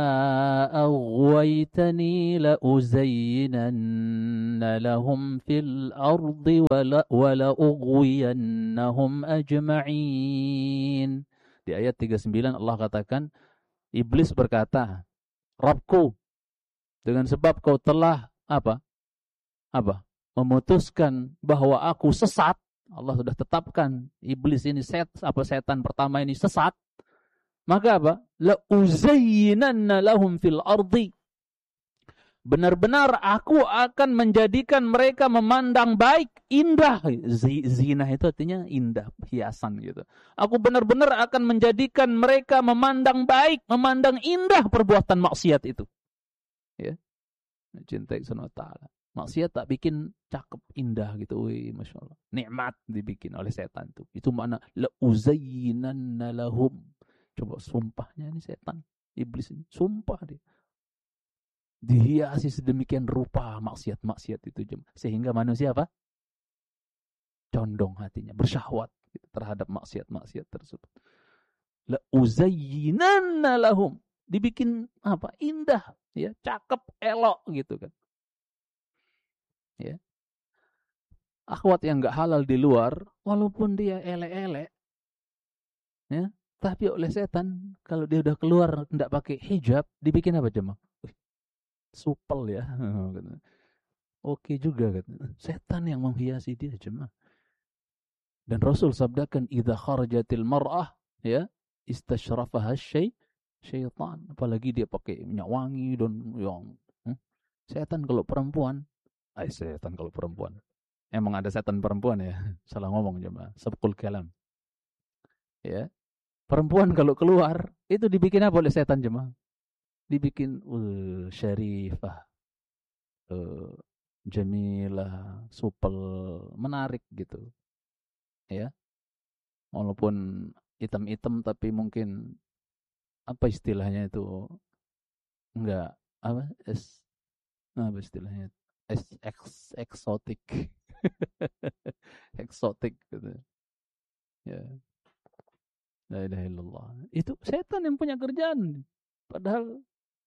aghwaytani la uzayyinanna lahum fil ardi wa la ughwiyannahum ajma'in. Di ayat tiga puluh sembilan Allah katakan, iblis berkata, Rabbku, dengan sebab kau telah apa? Apa? Memutuskan bahwa aku sesat. Allah sudah tetapkan iblis ini set apa setan pertama ini sesat. Maka apa? La uzayyinanna lahum fil ardi. Benar-benar aku akan menjadikan mereka memandang baik, indah. Zina itu artinya indah, hiasan gitu. Aku benar-benar akan menjadikan mereka memandang baik, memandang indah perbuatan maksiat itu. Ya. Cintai subhanahu wa ta'ala. Maksiat tak bikin cakep, indah gitu. Wih, Masya Allah. Nikmat dibikin oleh setan itu. Itu makna la uzayyinanna lahum. Coba sumpahnya ini setan, iblis ini. Sumpah dia. Dihiasi sedemikian rupa maksiat-maksiat itu. Sehingga manusia apa? Condong hatinya, bersyahwat gitu, terhadap maksiat-maksiat tersebut. La uzayyinanna lahum. Dibikin apa? Indah. Ya, cakep, elok gitu kan. Ya. Akhwat yang enggak halal di luar, walaupun dia elek-elek, ya, tapi oleh setan, kalau dia udah keluar tidak pakai hijab, dibikin apa jemaah? Supel ya. Oke juga kan. Setan yang menghiasi dia jemaah. Dan Rasul sabdakan, idza kharajatil mar'ah, ya, istashrafaha syai syaitan. Apalagi dia pakai minyak wangi dan yang hmm? Setan kalau perempuan, ay setan kalau perempuan. Emang ada setan perempuan ya? Salah ngomong jemaah. Sabqul kalam. Ya. Perempuan kalau keluar, itu dibikin apa oleh setan jemaah? Dibikin uh, syarifah, uh, jamilah, supel, menarik gitu. Ya. Walaupun hitam-hitam tapi mungkin apa istilahnya itu enggak apa es apa istilahnya es eks, eksotik. Eksotik gitu. Ya. La ilaha illallah. Itu setan yang punya kerjaan. Padahal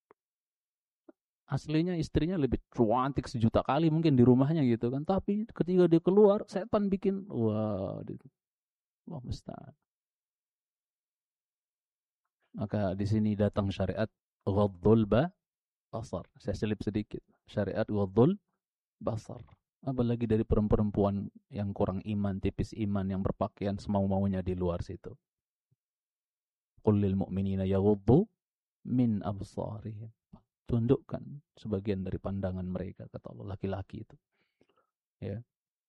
aslinya istrinya lebih cantik sejuta kali mungkin di rumahnya gitu kan. Tapi ketika dia keluar, setan bikin, wah, Allah musta'an. Maka di sini datang syariat ghaddul basar. Saya selip sedikit. Syariat ghaddul basar. Apalagi dari perempuan yang kurang iman, tipis iman, yang berpakaian semau-maunya di luar situ. Qul lil mu'minina yaghuddu min absarihim. Tundukkan sebagian dari pandangan mereka, kata Allah, laki-laki itu. Ya.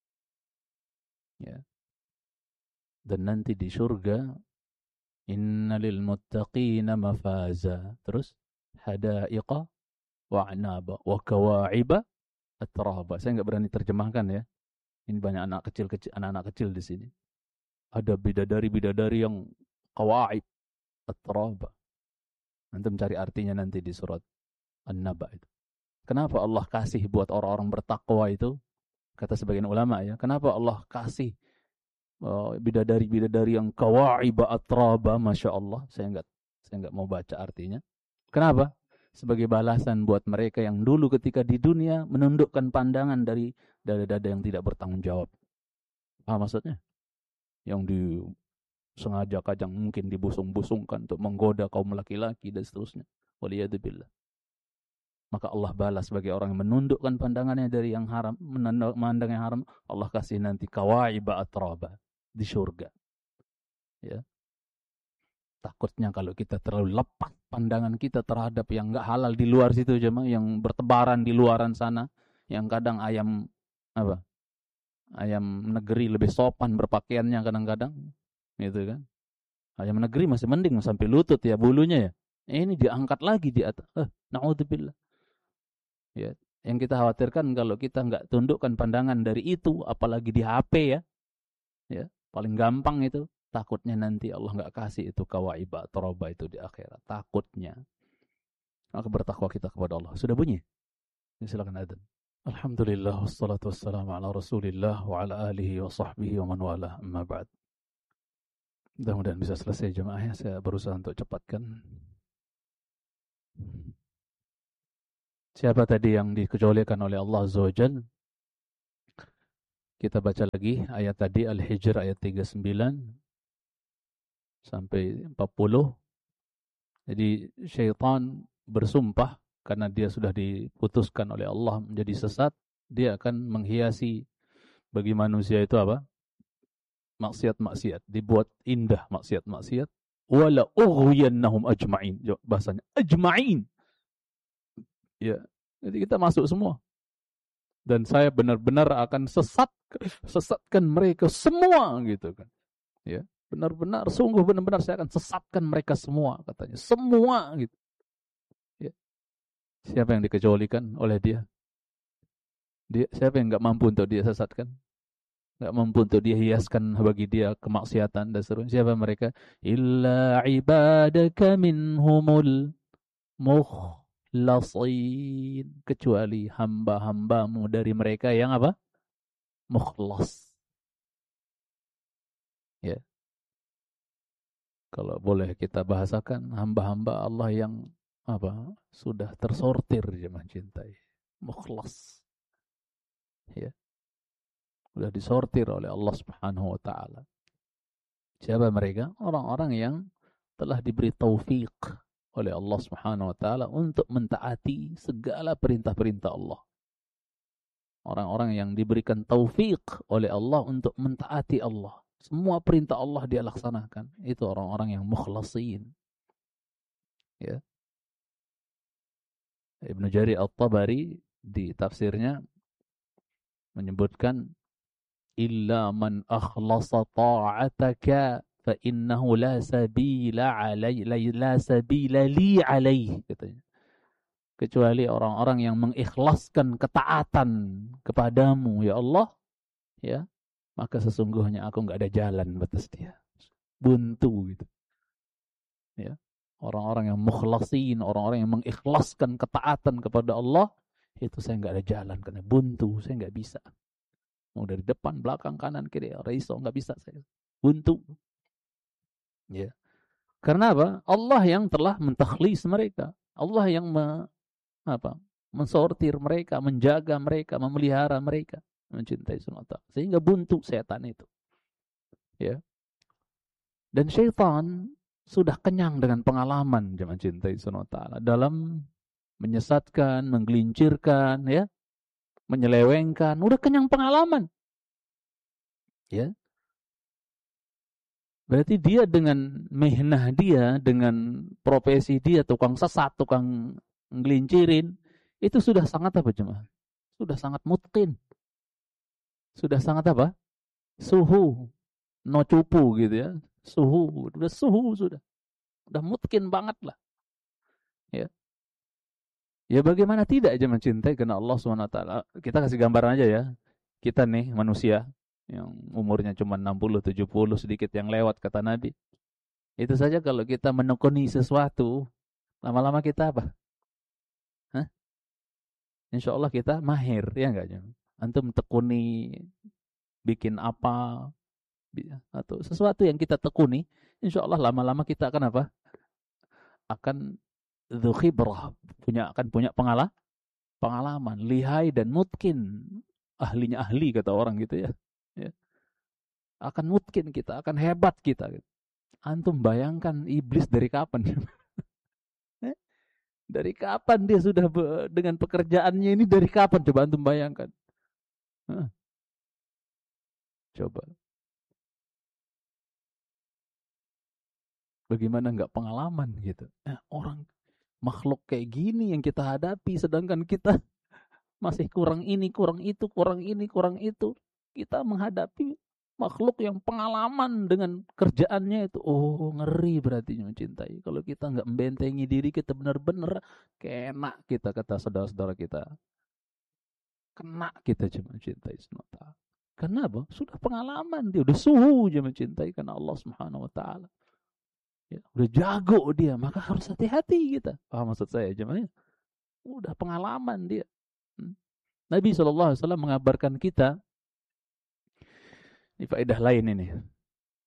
Ya. Dan nanti di surga, innalil muttaqina mafaza. Terus hadaiqa wa a'naba wa kawa'iba atraba. Saya enggak berani terjemahkan ya. Ini banyak anak kecil-kecil, anak-anak kecil di sini. Ada bidadari-bidadari yang kawa'ib atraba. Antum cari artinya nanti di surat An-Naba itu. Kenapa Allah kasih buat orang-orang bertakwa itu? Kata sebagian ulama ya, kenapa Allah kasih uh, bidadari-bidadari yang kawa'iba atraba, Masya Allah. Saya enggak, saya enggak mau baca artinya. Kenapa? Sebagai balasan buat mereka yang dulu ketika di dunia menundukkan pandangan dari dada-dada yang tidak bertanggung jawab. Paham maksudnya? Yang di sengaja kadang mungkin dibusung-busungkan untuk menggoda kaum laki-laki dan seterusnya. Waliyadzubillah. Maka Allah balas bagi orang yang menundukkan pandangannya dari yang haram, memandang yang haram, Allah kasih nanti kawa'iba atraba di surga. Ya. Takutnya kalau kita terlalu lepas pandangan kita terhadap yang enggak halal di luar situ jemaah, yang bertebaran di luaran sana, yang kadang ayam apa? Ayam negeri lebih sopan berpakaiannya kadang-kadang, gitu kan? Ayam negeri masih mending sampai lutut ya bulunya ya. Ini diangkat lagi di atas. Eh, naudzubillah. Ya, yang kita khawatirkan kalau kita enggak tundukkan pandangan dari itu, apalagi di H P ya. Ya, paling gampang itu. Takutnya nanti Allah enggak kasih itu kawa'iba atraba itu di akhirat. Takutnya. Maka bertakwa kita kepada Allah. Sudah bunyi? Silakan adzan. Alhamdulillah wassalatu wassalamu ala Rasulillah wa ala alihi wa sahbihi wa man wala, amma ba'd. Mudah-mudahan bisa selesai jemaah ya. Saya berusaha untuk cepatkan. Siapa tadi yang dikecualikan oleh Allah Azza wa Jalla? Kita baca lagi ayat tadi Al-Hijr ayat tiga puluh sembilan sampai empat puluh. Jadi syaitan bersumpah karena dia sudah diputuskan oleh Allah menjadi sesat, dia akan menghiasi bagi manusia itu apa? Maksiat-maksiat, dibuat indah maksiat-maksiat. Wala ughwiyannahum ajma'in. Bahasanya ajma'in. Ya, jadi kita masuk semua. Dan saya benar-benar akan sesat sesatkan mereka semua gitu kan. Ya, benar-benar sungguh benar-benar saya akan sesatkan mereka semua katanya. Semua gitu. Ya. Siapa yang dikecualikan oleh dia? Dia siapa yang enggak mampu untuk dia sesatkan? Enggak mampu untuk dia hiaskan bagi dia kemaksiatan dan seterusnya. Siapa mereka? Illa ibadaka minhumul mukhlasin, kecuali hamba-hambamu dari mereka yang apa? Mukhlas. Ya. Kalau boleh kita bahasakan hamba-hamba Allah yang apa? Sudah tersortir jemaah cintai. Mukhlas. Ya. Sudah disortir oleh Allah Subhanahu wa taala. Siapa mereka? Orang-orang yang telah diberi taufik oleh Allah Subhanahu wa taala untuk mentaati segala perintah-perintah Allah. Orang-orang yang diberikan taufik oleh Allah untuk mentaati Allah. Semua perintah Allah dia laksanakan. Itu orang-orang yang mukhlasin. Ya. Ibnu Jarir At-Tabari di tafsirnya menyebutkan illa man akhlasa ta'ataka fa innahu la sabila alai la sabila li alaihi katanya. Kecuali orang-orang yang mengikhlaskan ketaatan kepadamu ya Allah, ya, maka sesungguhnya aku enggak ada jalan batas dia. Buntu gitu. Ya. Orang-orang yang mukhlasin, orang-orang yang mengikhlaskan ketaatan kepada Allah, itu saya enggak ada jalan karena buntu, saya enggak bisa. Mau dari depan, belakang, kanan, kiri, raiso enggak bisa saya. Buntu. Ya. Karena apa? Allah yang telah mentakhlis mereka. Allah yang me, apa? mensortir mereka, menjaga mereka, memelihara mereka, mencintai sunata. Sehingga buntu setan itu. Ya. Dan syaitan sudah kenyang dengan pengalaman jemaah cintai sunata dalam menyesatkan, menggelincirkan, ya, menyelewengkan, udah kenyang pengalaman. Ya. Berarti dia dengan mihnah dia, dengan profesi dia, tukang sesat, tukang nggelincirin, itu sudah sangat apa jemaah? Sudah sangat mutqin. Sudah sangat apa? Suhu. No cupu gitu ya. Suhu. Sudah suhu sudah. Sudah mutqin banget lah. Ya. Ya bagaimana tidak aja mencintai karena Allah subhanahu wa taala. Kita kasih gambaran aja ya. Kita nih manusia yang umurnya cuma enam puluh, tujuh puluh sedikit yang lewat kata Nabi. Itu saja kalau kita menekuni sesuatu, lama-lama kita apa? Hah? Insya Allah kita mahir, ya enggak? Antum tekuni bikin apa atau sesuatu yang kita tekuni, insya Allah lama-lama kita akan apa? Akan dzu khibrah, punya akan punya pengalaman, pengalaman, lihai dan mutkin, ahlinya ahli kata orang gitu ya. Ya. Akan mutkin kita, akan hebat kita. Gitu. Antum bayangkan iblis dari kapan? Dari kapan dia sudah be- dengan pekerjaannya ini dari kapan? Coba antum bayangkan. Hah. Coba. Bagaimana enggak pengalaman gitu. Nah, orang makhluk kayak gini yang kita hadapi sedangkan kita masih kurang ini, kurang itu, kurang ini, kurang itu. Kita menghadapi makhluk yang pengalaman dengan kerjaannya itu. Oh, ngeri berarti mencintai. Kalau kita enggak membentengi diri kita benar-benar kena kita kata saudara-saudara kita. Kena kita cuma mencintai semata. Karena apa? Sudah pengalaman dia, udah suhu dia mencintai karena Allah Subhanahu wa taala. Ya, udah jago dia, maka harus hati-hati kita. Paham maksud saya jemaah? Udah pengalaman dia. Hmm. Nabi shallallahu alaihi wasallam mengabarkan kita, ini faedah lain ini.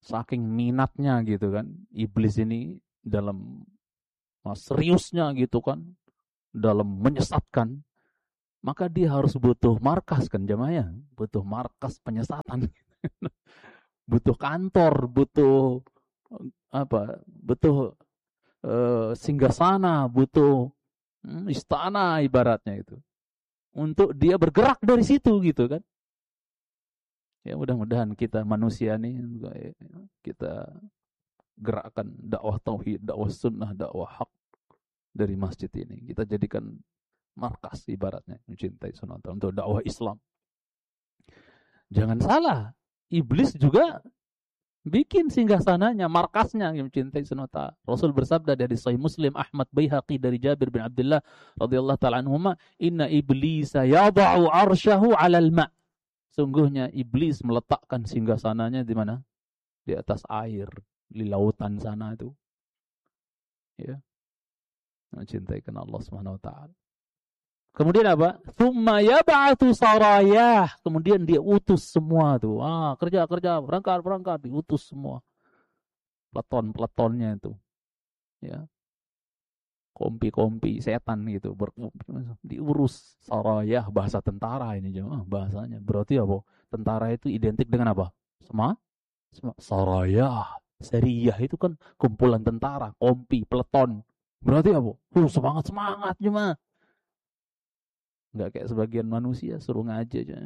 saking minatnya gitu kan, iblis ini dalam seriusnya gitu kan, dalam menyesatkan, maka dia harus butuh markas kan jamaah, butuh markas penyesatan, butuh kantor, butuh apa, butuh uh, singgasana, butuh hmm, istana ibaratnya itu, untuk dia bergerak dari situ gitu kan. Ya mudah-mudahan kita manusia nih, kita gerakkan dakwah tauhid, dakwah sunnah, dakwah hak dari masjid ini. Kita jadikan markas ibaratnya, mencintai sunnah untuk dakwah Islam. Jangan salah, iblis juga bikin singgasananya, markasnya yang mencintai sunnah. Rasul bersabda dari Sahih Muslim, Ahmad Baihaqi dari Jabir bin Abdullah radhiyallahu taala anhuma, "Inna iblisa yada'u arsyahu 'alal ma'." Sungguhnya iblis meletakkan singgasananya di mana? Di atas air, di lautan sana itu. Ya. Mencintaikan Allah Subhanahu wa taala. Kemudian apa? Tsumma yab'atsu sarayah. Kemudian dia utus semua tuh. Ah, kerja-kerja, berangkat-berangkat, diutus semua. Peleton-peletonnya itu. Ya. Kompi-kompi setan gitu, ber, diurus sarayah, bahasa tentara ini jemaah bahasanya. Berarti apa? Tentara itu identik dengan apa? Sama? Sama sarayah. Sariyah itu kan kumpulan tentara, kompi, peleton. Berarti apa? Uh, semangat-semangat jemaah. Enggak kayak sebagian manusia suruh ngaji aja.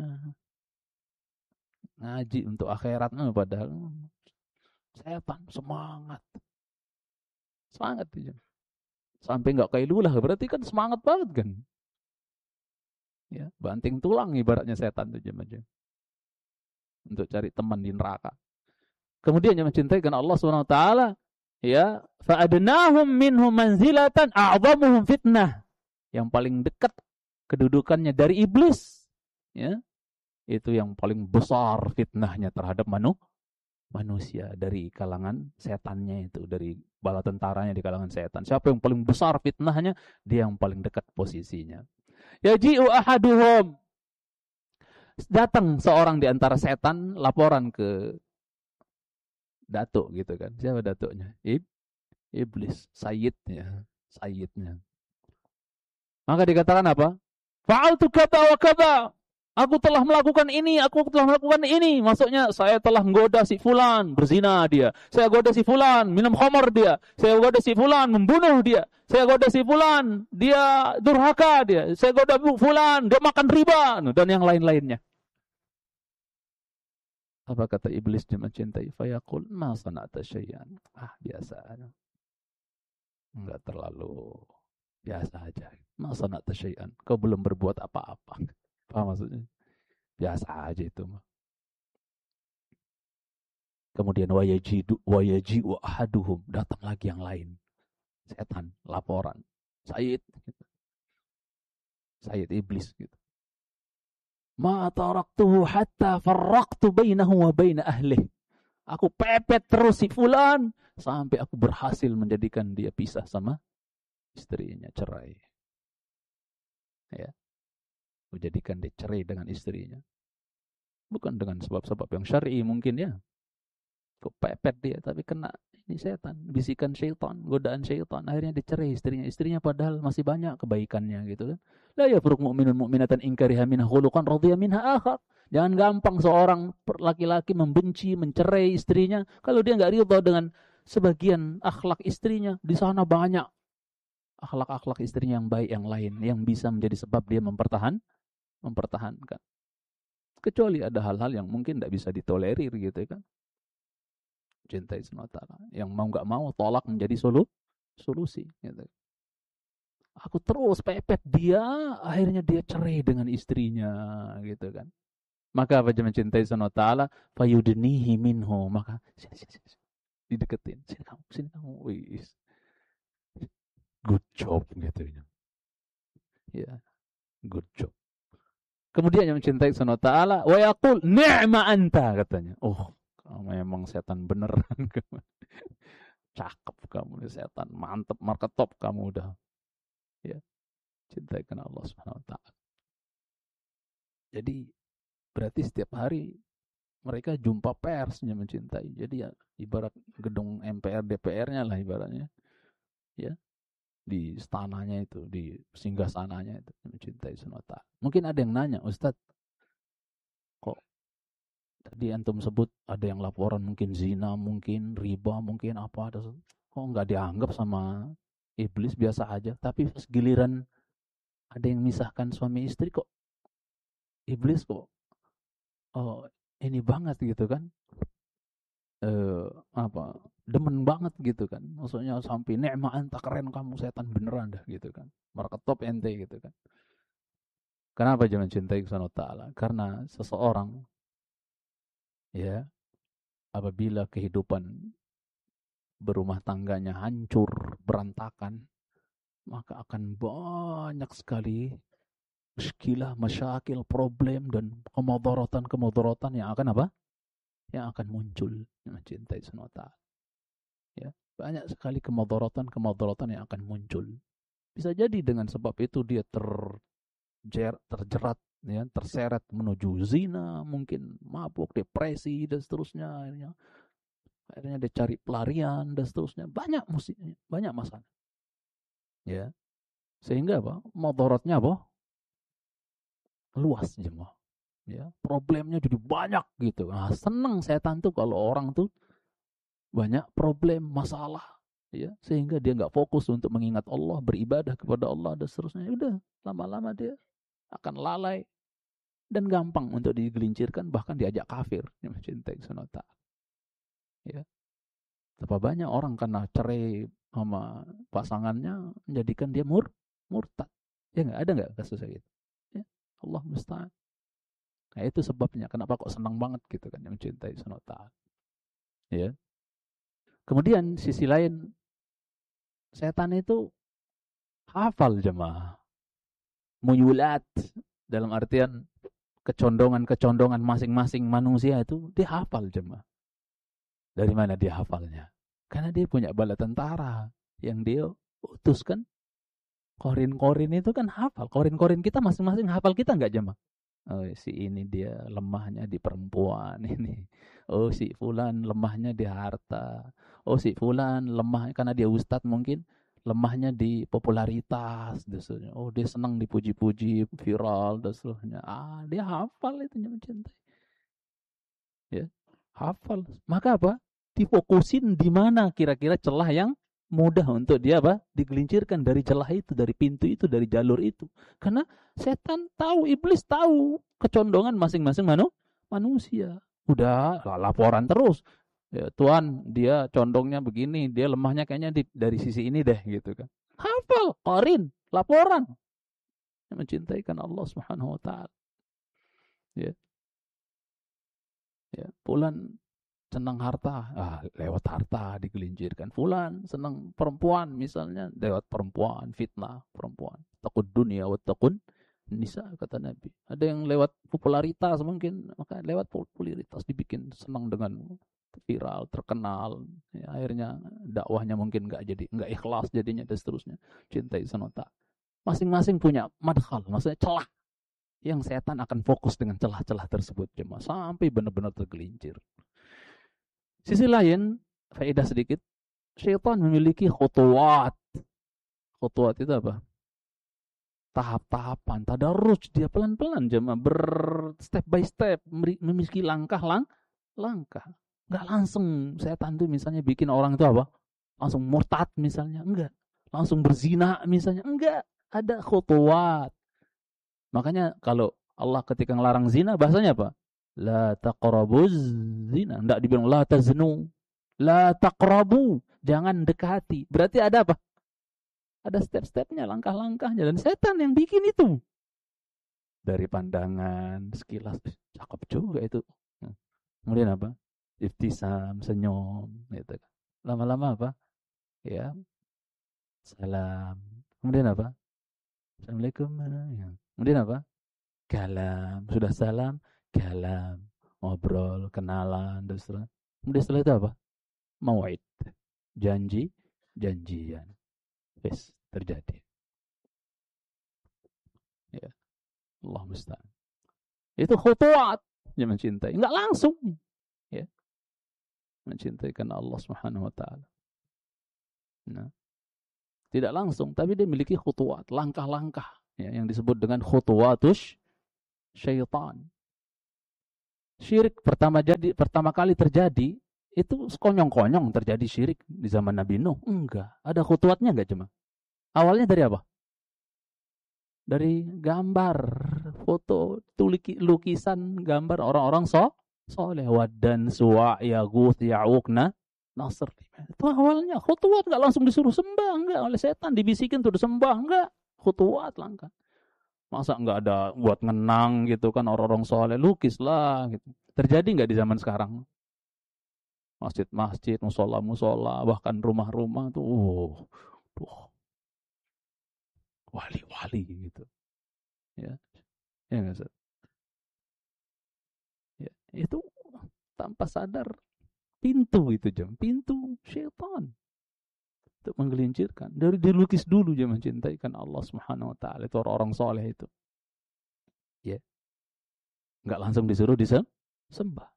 Ngaji untuk akhirat, nah, padahal setan semangat. Semangat aja. Sampai enggak kailulah, berarti kan semangat banget kan. Ya, banting tulang ibaratnya setan itu jemaah. Untuk cari teman di neraka. Kemudian yang mencintai karena Allah Subhanahu wa taala, ya, fa'adnahum minhum manzilatan a'zamuhum fitnah. Yang paling dekat kedudukannya dari iblis, ya. Itu yang paling besar fitnahnya terhadap manu, manusia dari kalangan setannya itu, dari bala tentaranya di kalangan setan. Siapa yang paling besar fitnahnya? Dia yang paling dekat posisinya. Yaji'u ahaduhum. Datang seorang di antara setan laporan ke datuk gitu kan. Siapa datuknya? Ib, iblis, sayyidnya, sayyidnya. Maka dikatakan apa? Fa'altu kata wa kata. Aku telah melakukan ini, aku telah melakukan ini. Maksudnya saya telah menggoda si fulan, berzina dia. Saya goda si fulan, minum khamar dia. Saya goda si fulan, membunuh dia. Saya goda si fulan, dia durhaka dia. Saya goda fulan, dia makan riba, dan yang lain-lainnya. Apa kata iblis dia mencintai? Fayaqul ma sana'ta syai'an. Ah, biasa. Enggak terlalu biasa aja. Ma sana'ta syai'an. Kau belum berbuat apa-apa. Paham maksudnya? Biasa aja itu mah. Kemudian wayajidu wayaji'u ahaduhum, datang lagi yang lain. Setan, laporan. Sayyid gitu. Sayyid iblis gitu. Ma taraktuhu hatta farraqtu bainahu wa baina ahlih. Aku pepet terus si fulan sampai aku berhasil menjadikan dia pisah sama istrinya, cerai. Ya. Menjadikan dia cerai dengan istrinya. Bukan dengan sebab-sebab yang syar'i mungkin ya. Kok pepet dia, tapi kena ini setan, bisikan syaitan, godaan syaitan, akhirnya dicerai istrinya. Istrinya padahal masih banyak kebaikannya gitu kan. La yafruq mu'minun mu'minatan in kariha minha khuluqan radhiya minha akhar. Jangan gampang seorang laki-laki membenci, mencerai istrinya kalau dia enggak ridha dengan sebagian akhlak istrinya. Di sana banyak akhlak-akhlak istrinya yang baik yang lain yang bisa menjadi sebab dia mempertahan mempertahankan. Kecuali ada hal-hal yang mungkin tidak bisa ditolerir gitu kan. Cintai semata. Yang mau nggak mau tolak menjadi solu, solusi. Gitu. Aku terus pepet dia, akhirnya dia cerai dengan istrinya, gitu kan. Maka apa jemaah mencintai semata, fayudnihi minhu, maka sini sini sini, dideketin, sini kamu, sini kamu, wis, good job gitu ya. Ya, good job. Kemudian yang mencintai semata, wa yaqul ni'ma anta katanya. Oh, kamu emang setan beneran. Cakep kamu nih setan, mantep, market top kamu udah. Ya, cintai karena Allah Subhanahu wa taala. Jadi berarti setiap hari mereka jumpa persnya mencintai. Jadi ya ibarat gedung M P R D P R-nya lah ibaratnya. Ya, di istananya itu, di singgasananya itu mencintai subhanahu wa ta'ala. Mungkin ada yang nanya, Ustadz, kok tadi antum sebut ada yang laporan mungkin zina, mungkin riba, mungkin apa, ada kok nggak dianggap sama iblis biasa aja, tapi pas giliran ada yang misahkan suami istri kok iblis kok oh ini banget gitu kan, eh, apa demen banget gitu kan, maksudnya sampai ni'ma anta, keren kamu, setan beneran dah gitu kan, marketop ente gitu kan. Kenapa jangan cintai subhanahu wa ta'ala? Karena seseorang ya apabila kehidupan berumah tangganya hancur berantakan, maka akan banyak sekali muskilah, masyakil, problem dan kemudaratan-kemudaratan yang akan apa? Yang akan muncul mencintai subhanahu wa ta'ala. Ya, banyak sekali kemudaratan-kemudaratan yang akan muncul. Bisa jadi dengan sebab itu dia terjer, terjerat, ya, terseret menuju zina, mungkin mabuk, depresi dan seterusnya. Akhirnya, akhirnya dia cari pelarian dan seterusnya. Banyak musiknya, banyak masalah. Ya, sehingga apa? Mudaratnya apa? Luas jemaah. Ya, problemnya jadi banyak gitu. Nah, senang setan tuh kalau orang tuh banyak problem, masalah, ya, sehingga dia nggak fokus untuk mengingat Allah, beribadah kepada Allah dan seterusnya. Udah, lama-lama dia akan lalai dan gampang untuk digelincirkan, bahkan diajak kafir yang mencintai subhanahu wa ta'ala. Ya. Berapa banyak orang karena cerai sama pasangannya menjadikan dia mur murtad. Ya nggak ada nggak kasus kayak gitu? Ya, Allah musta'an. Nah, itu sebabnya kenapa kok senang banget gitu kan yang mencintai subhanahu wa ta'ala. Ya. Kemudian sisi lain, setan itu hafal jemaah. Muyulat dalam artian kecondongan-kecondongan masing-masing manusia itu dia hafal jemaah. Dari mana dia hafalnya? Karena dia punya bala tentara yang dia utuskan. Korin-korin itu kan hafal. Korin-korin kita masing-masing hafal kita nggak jemaah? Oh, si ini dia lemahnya di perempuan ini. Oh, si fulan lemahnya di harta. Oh, si fulan lemah karena dia ustadz mungkin lemahnya di popularitas. Dasarnya. Oh, dia senang dipuji-puji, viral dan seterusnya. Ah, dia hafal itu mencintai. Ya, hafal. Maka apa? Difokusin di mana kira-kira celah yang mudah untuk dia apa? Digelincirkan dari celah itu, dari pintu itu, dari jalur itu. Karena setan tahu, iblis tahu kecondongan masing-masing manu, manusia. Udah laporan terus. Ya, Tuhan, dia condongnya begini, dia lemahnya kayaknya di, dari sisi ini deh gitu kan. Hafal, qarin, laporan. Mencintai kan Allah Subhanahu wa taala. Ya. Ya, fulan senang harta, ah, lewat harta digelincirkan. Fulan senang perempuan misalnya, lewat perempuan, fitnah perempuan. Takut dunia wa takun nisa, kata Nabi. Ada yang lewat popularitas mungkin, maka lewat popularitas dibikin senang dengan viral, terkenal. Ya, akhirnya dakwahnya mungkin nggak jadi, nggak ikhlas jadinya dan seterusnya. Cintai sonota. Masing-masing punya madkhal, maksudnya celah yang setan akan fokus dengan celah-celah tersebut jemaah sampai benar-benar tergelincir. Sisi lain, faedah sedikit, syaitan memiliki khutuwat. Khutuwat itu apa? Tahap-tahapan, tadarruj, dia pelan-pelan jemaah, ber step by step, memiliki langkah-langkah. Enggak langsung setan itu misalnya bikin orang itu apa? Langsung murtad misalnya, enggak. Langsung berzina misalnya, enggak. Ada khutuwat. Makanya kalau Allah ketika ngelarang zina, bahasanya apa? La taqrabuz zina. Enggak dibilang la taznu. La taqrabu. Jangan dekati. Berarti ada apa? Ada step-stepnya, langkah-langkahnya. Dan setan yang bikin itu. Dari pandangan, sekilas. Cakep juga itu. Kemudian apa? Iftisam, senyum. Gitu. Lama-lama apa? Ya. Salam. Kemudian apa? Assalamualaikum. Kemudian apa? Kalam. Sudah salam, kalam. Ngobrol, kenalan, dan seterusnya. Kemudian setelah itu apa? Mau'id. Janji, janjian. Yes, terjadi. Ya, Allah musta'an. Itu khutuat. ya mencintai. Enggak langsung. Ya. Mencintai karena Allah Subhanahu wa taala. Nah, tidak langsung, tapi dia memiliki khutuwat, langkah-langkah ya, yang disebut dengan khutuwatus syaitan. Syirik pertama jadi pertama kali terjadi itu sekonyong-konyong terjadi syirik di zaman Nabi Nuh. Enggak, ada khutuwatnya enggak cuma. Awalnya dari apa? Dari gambar, foto, tuliki, lukisan, gambar orang-orang so, soleh, Waddan, Suwa', Yaguth, Ya'uq, Nasr. Itu awalnya khutuwat, enggak langsung disuruh sembah, enggak oleh setan dibisikin tuh disembah, enggak. Khutuwat langkah. Masa enggak ada buat ngenang gitu kan orang-orang soleh, lukislah gitu. Terjadi enggak di zaman sekarang? Masjid-masjid, musola-musola, bahkan rumah-rumah tuh, uh, tuh. Wali-wali gitu. Ya. Ya enggak, Ustaz? Ya, itu tanpa sadar pintu itu jam, pintu syaitan. Untuk menggelincirkan. Dari dilukis dulu dia mencintai kan Allah Subhanahu wa taala, itu orang-orang soleh itu. Ya. Enggak langsung disuruh disembah.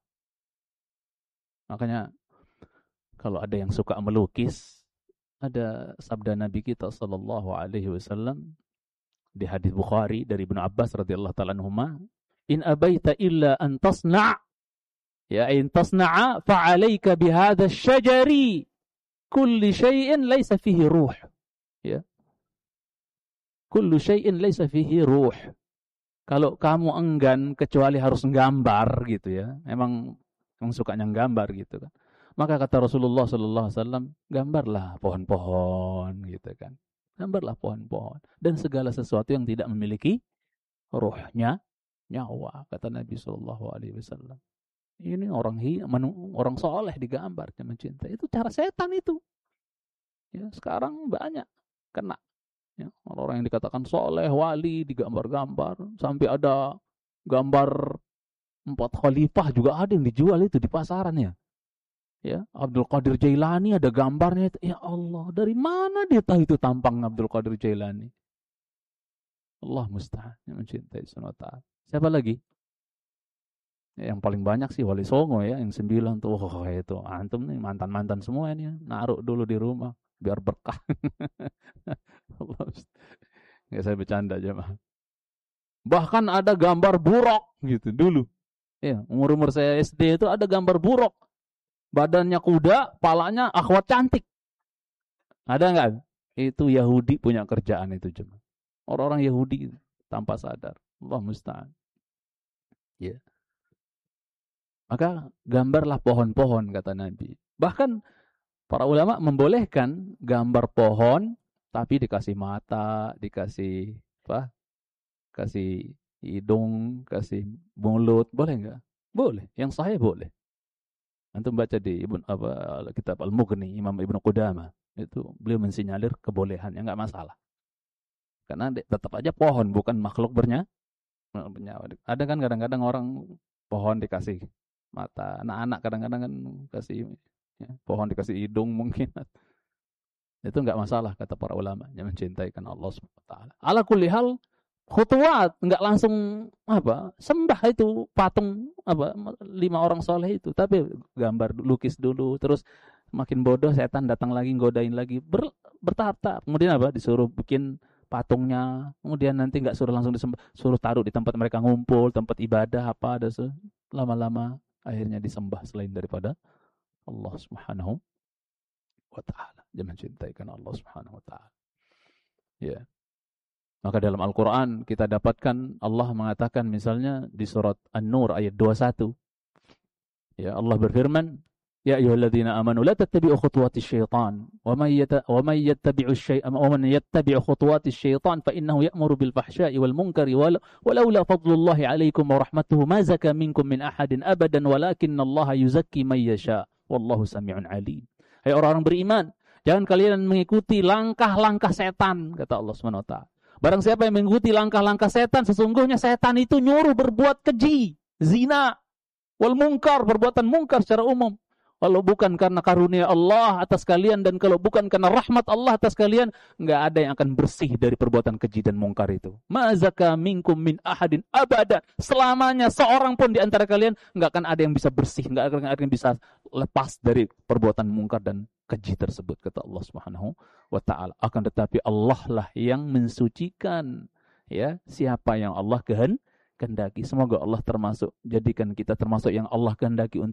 Makanya kalau ada yang suka melukis, ada sabda Nabi kita sallallahu alaihi wasallam di hadis Bukhari dari Ibnu Abbas radhiyallahu ta'ala anhuma, in abaita illa an tasna' ya in tasna'a fa 'alaika bi hadha asy-syajari kulli syai'in laysa fihi ruh. Ya. Kullu syai'in laysa fihi ruh. Kalau kamu enggan kecuali harus nggambar gitu ya. Memang memang sukanya nggambar gitu kan. Maka kata Rasulullah sallallahu alaihi wasallam, gambarlah pohon-pohon gitu kan. Gambarlah pohon-pohon dan segala sesuatu yang tidak memiliki ruhnya, nyawa, kata Nabi sallallahu alaihi wasallam. Ini orang hi, orang soleh digambar dan mencintai. Itu cara setan itu. Ya, sekarang banyak kena. Ya, orang-orang yang dikatakan soleh, wali, digambar-gambar. Sampai ada gambar empat khalifah juga ada yang dijual itu di pasaran ya. Ya, Abdul Qadir Jailani ada gambarnya itu. Ya Allah, dari mana dia tahu itu tampang Abdul Qadir Jailani? Allah musta'an, yang mencintai Subhanahu wa ta'ala. Siapa lagi? Ya, yang paling banyak sih Wali Songo ya, yang sembilan tuh. Oh, itu antum nih mantan-mantan semua ini ya. Naruh dulu di rumah biar berkah. Allah musta'an. Nggak, saya bercanda aja mah. Bahkan ada gambar buruk gitu dulu. Ya, umur-umur saya S D itu ada gambar buruk. Badannya kuda, palanya akhwat cantik. Ada enggak? Itu Yahudi punya kerjaan itu cuma. Orang-orang Yahudi tanpa sadar. Allah musta'an. Ya. Maka gambarlah pohon-pohon kata Nabi. Bahkan para ulama membolehkan gambar pohon tapi dikasih mata, dikasih apa? Kasih hidung, kasih mulut, boleh enggak? Boleh. Yang sahih boleh. Antum baca di Ibn, apa, kitab Al-Mughni Imam Ibnu Qudamah, itu beliau mensinyalir kebolehannya, enggak masalah. Karena tetap aja pohon bukan makhluk bernyawa. Ada kan kadang-kadang orang pohon dikasih mata, anak-anak kadang-kadang kan kasih ya, pohon dikasih hidung mungkin. Itu enggak masalah kata para ulama yang mencintai kan Allah Subhanahu wa taala. Ala kulli hal khutuwat, enggak langsung apa sembah itu patung apa lima orang soleh itu, tapi gambar lukis dulu, terus makin bodoh setan datang lagi godain lagi, ber, bertahap-tahap. Kemudian apa disuruh bikin patungnya, kemudian nanti enggak suruh langsung disembah, suruh taruh di tempat mereka ngumpul, tempat ibadah apa ada, lama-lama akhirnya disembah selain daripada Allah Subhanahu wa taala. Jangan cintai karena Allah Subhanahu wa taala. Ya. Maka dalam Al-Quran kita dapatkan Allah mengatakan misalnya di surat An-Nur ayat dua puluh satu. Ya, Allah berfirman, "Ya ayyuhalladzina amanu la tattabi'u khutuwatis syaitan, wa may yattabi'u syai'an wa man yattabi'u khutuwatis syaitan fa innahu ya'muru bil fahsya'i wal munkari walaula fadlullahi 'alaikum wa rahmatuhu ma zaka minkum min ahadin abadan walakinnallaha yuzakki man yasha wallahu sami'un 'alim." Hai orang-orang beriman, jangan kalian mengikuti langkah-langkah setan, kata Allah Subhanahu wa taala. Barang siapa yang mengikuti langkah-langkah setan, sesungguhnya setan itu nyuruh berbuat keji, zina, wal munkar, perbuatan munkar secara umum. Kalau bukan karena karunia Allah atas kalian dan kalau bukan karena rahmat Allah atas kalian, nggak ada yang akan bersih dari perbuatan keji dan mungkar itu. Ma zaka minkum min ahadin abada. Selamanya seorang pun di antara kalian nggak akan ada yang bisa bersih, nggak akan ada yang bisa lepas dari perbuatan mungkar dan keji tersebut, kata Allah Subhanahu wa taala. Akan tetapi Allah lah yang mensucikan, ya, siapa yang Allah kehendaki. Semoga Allah termasuk jadikan kita termasuk yang Allah kehendaki untuk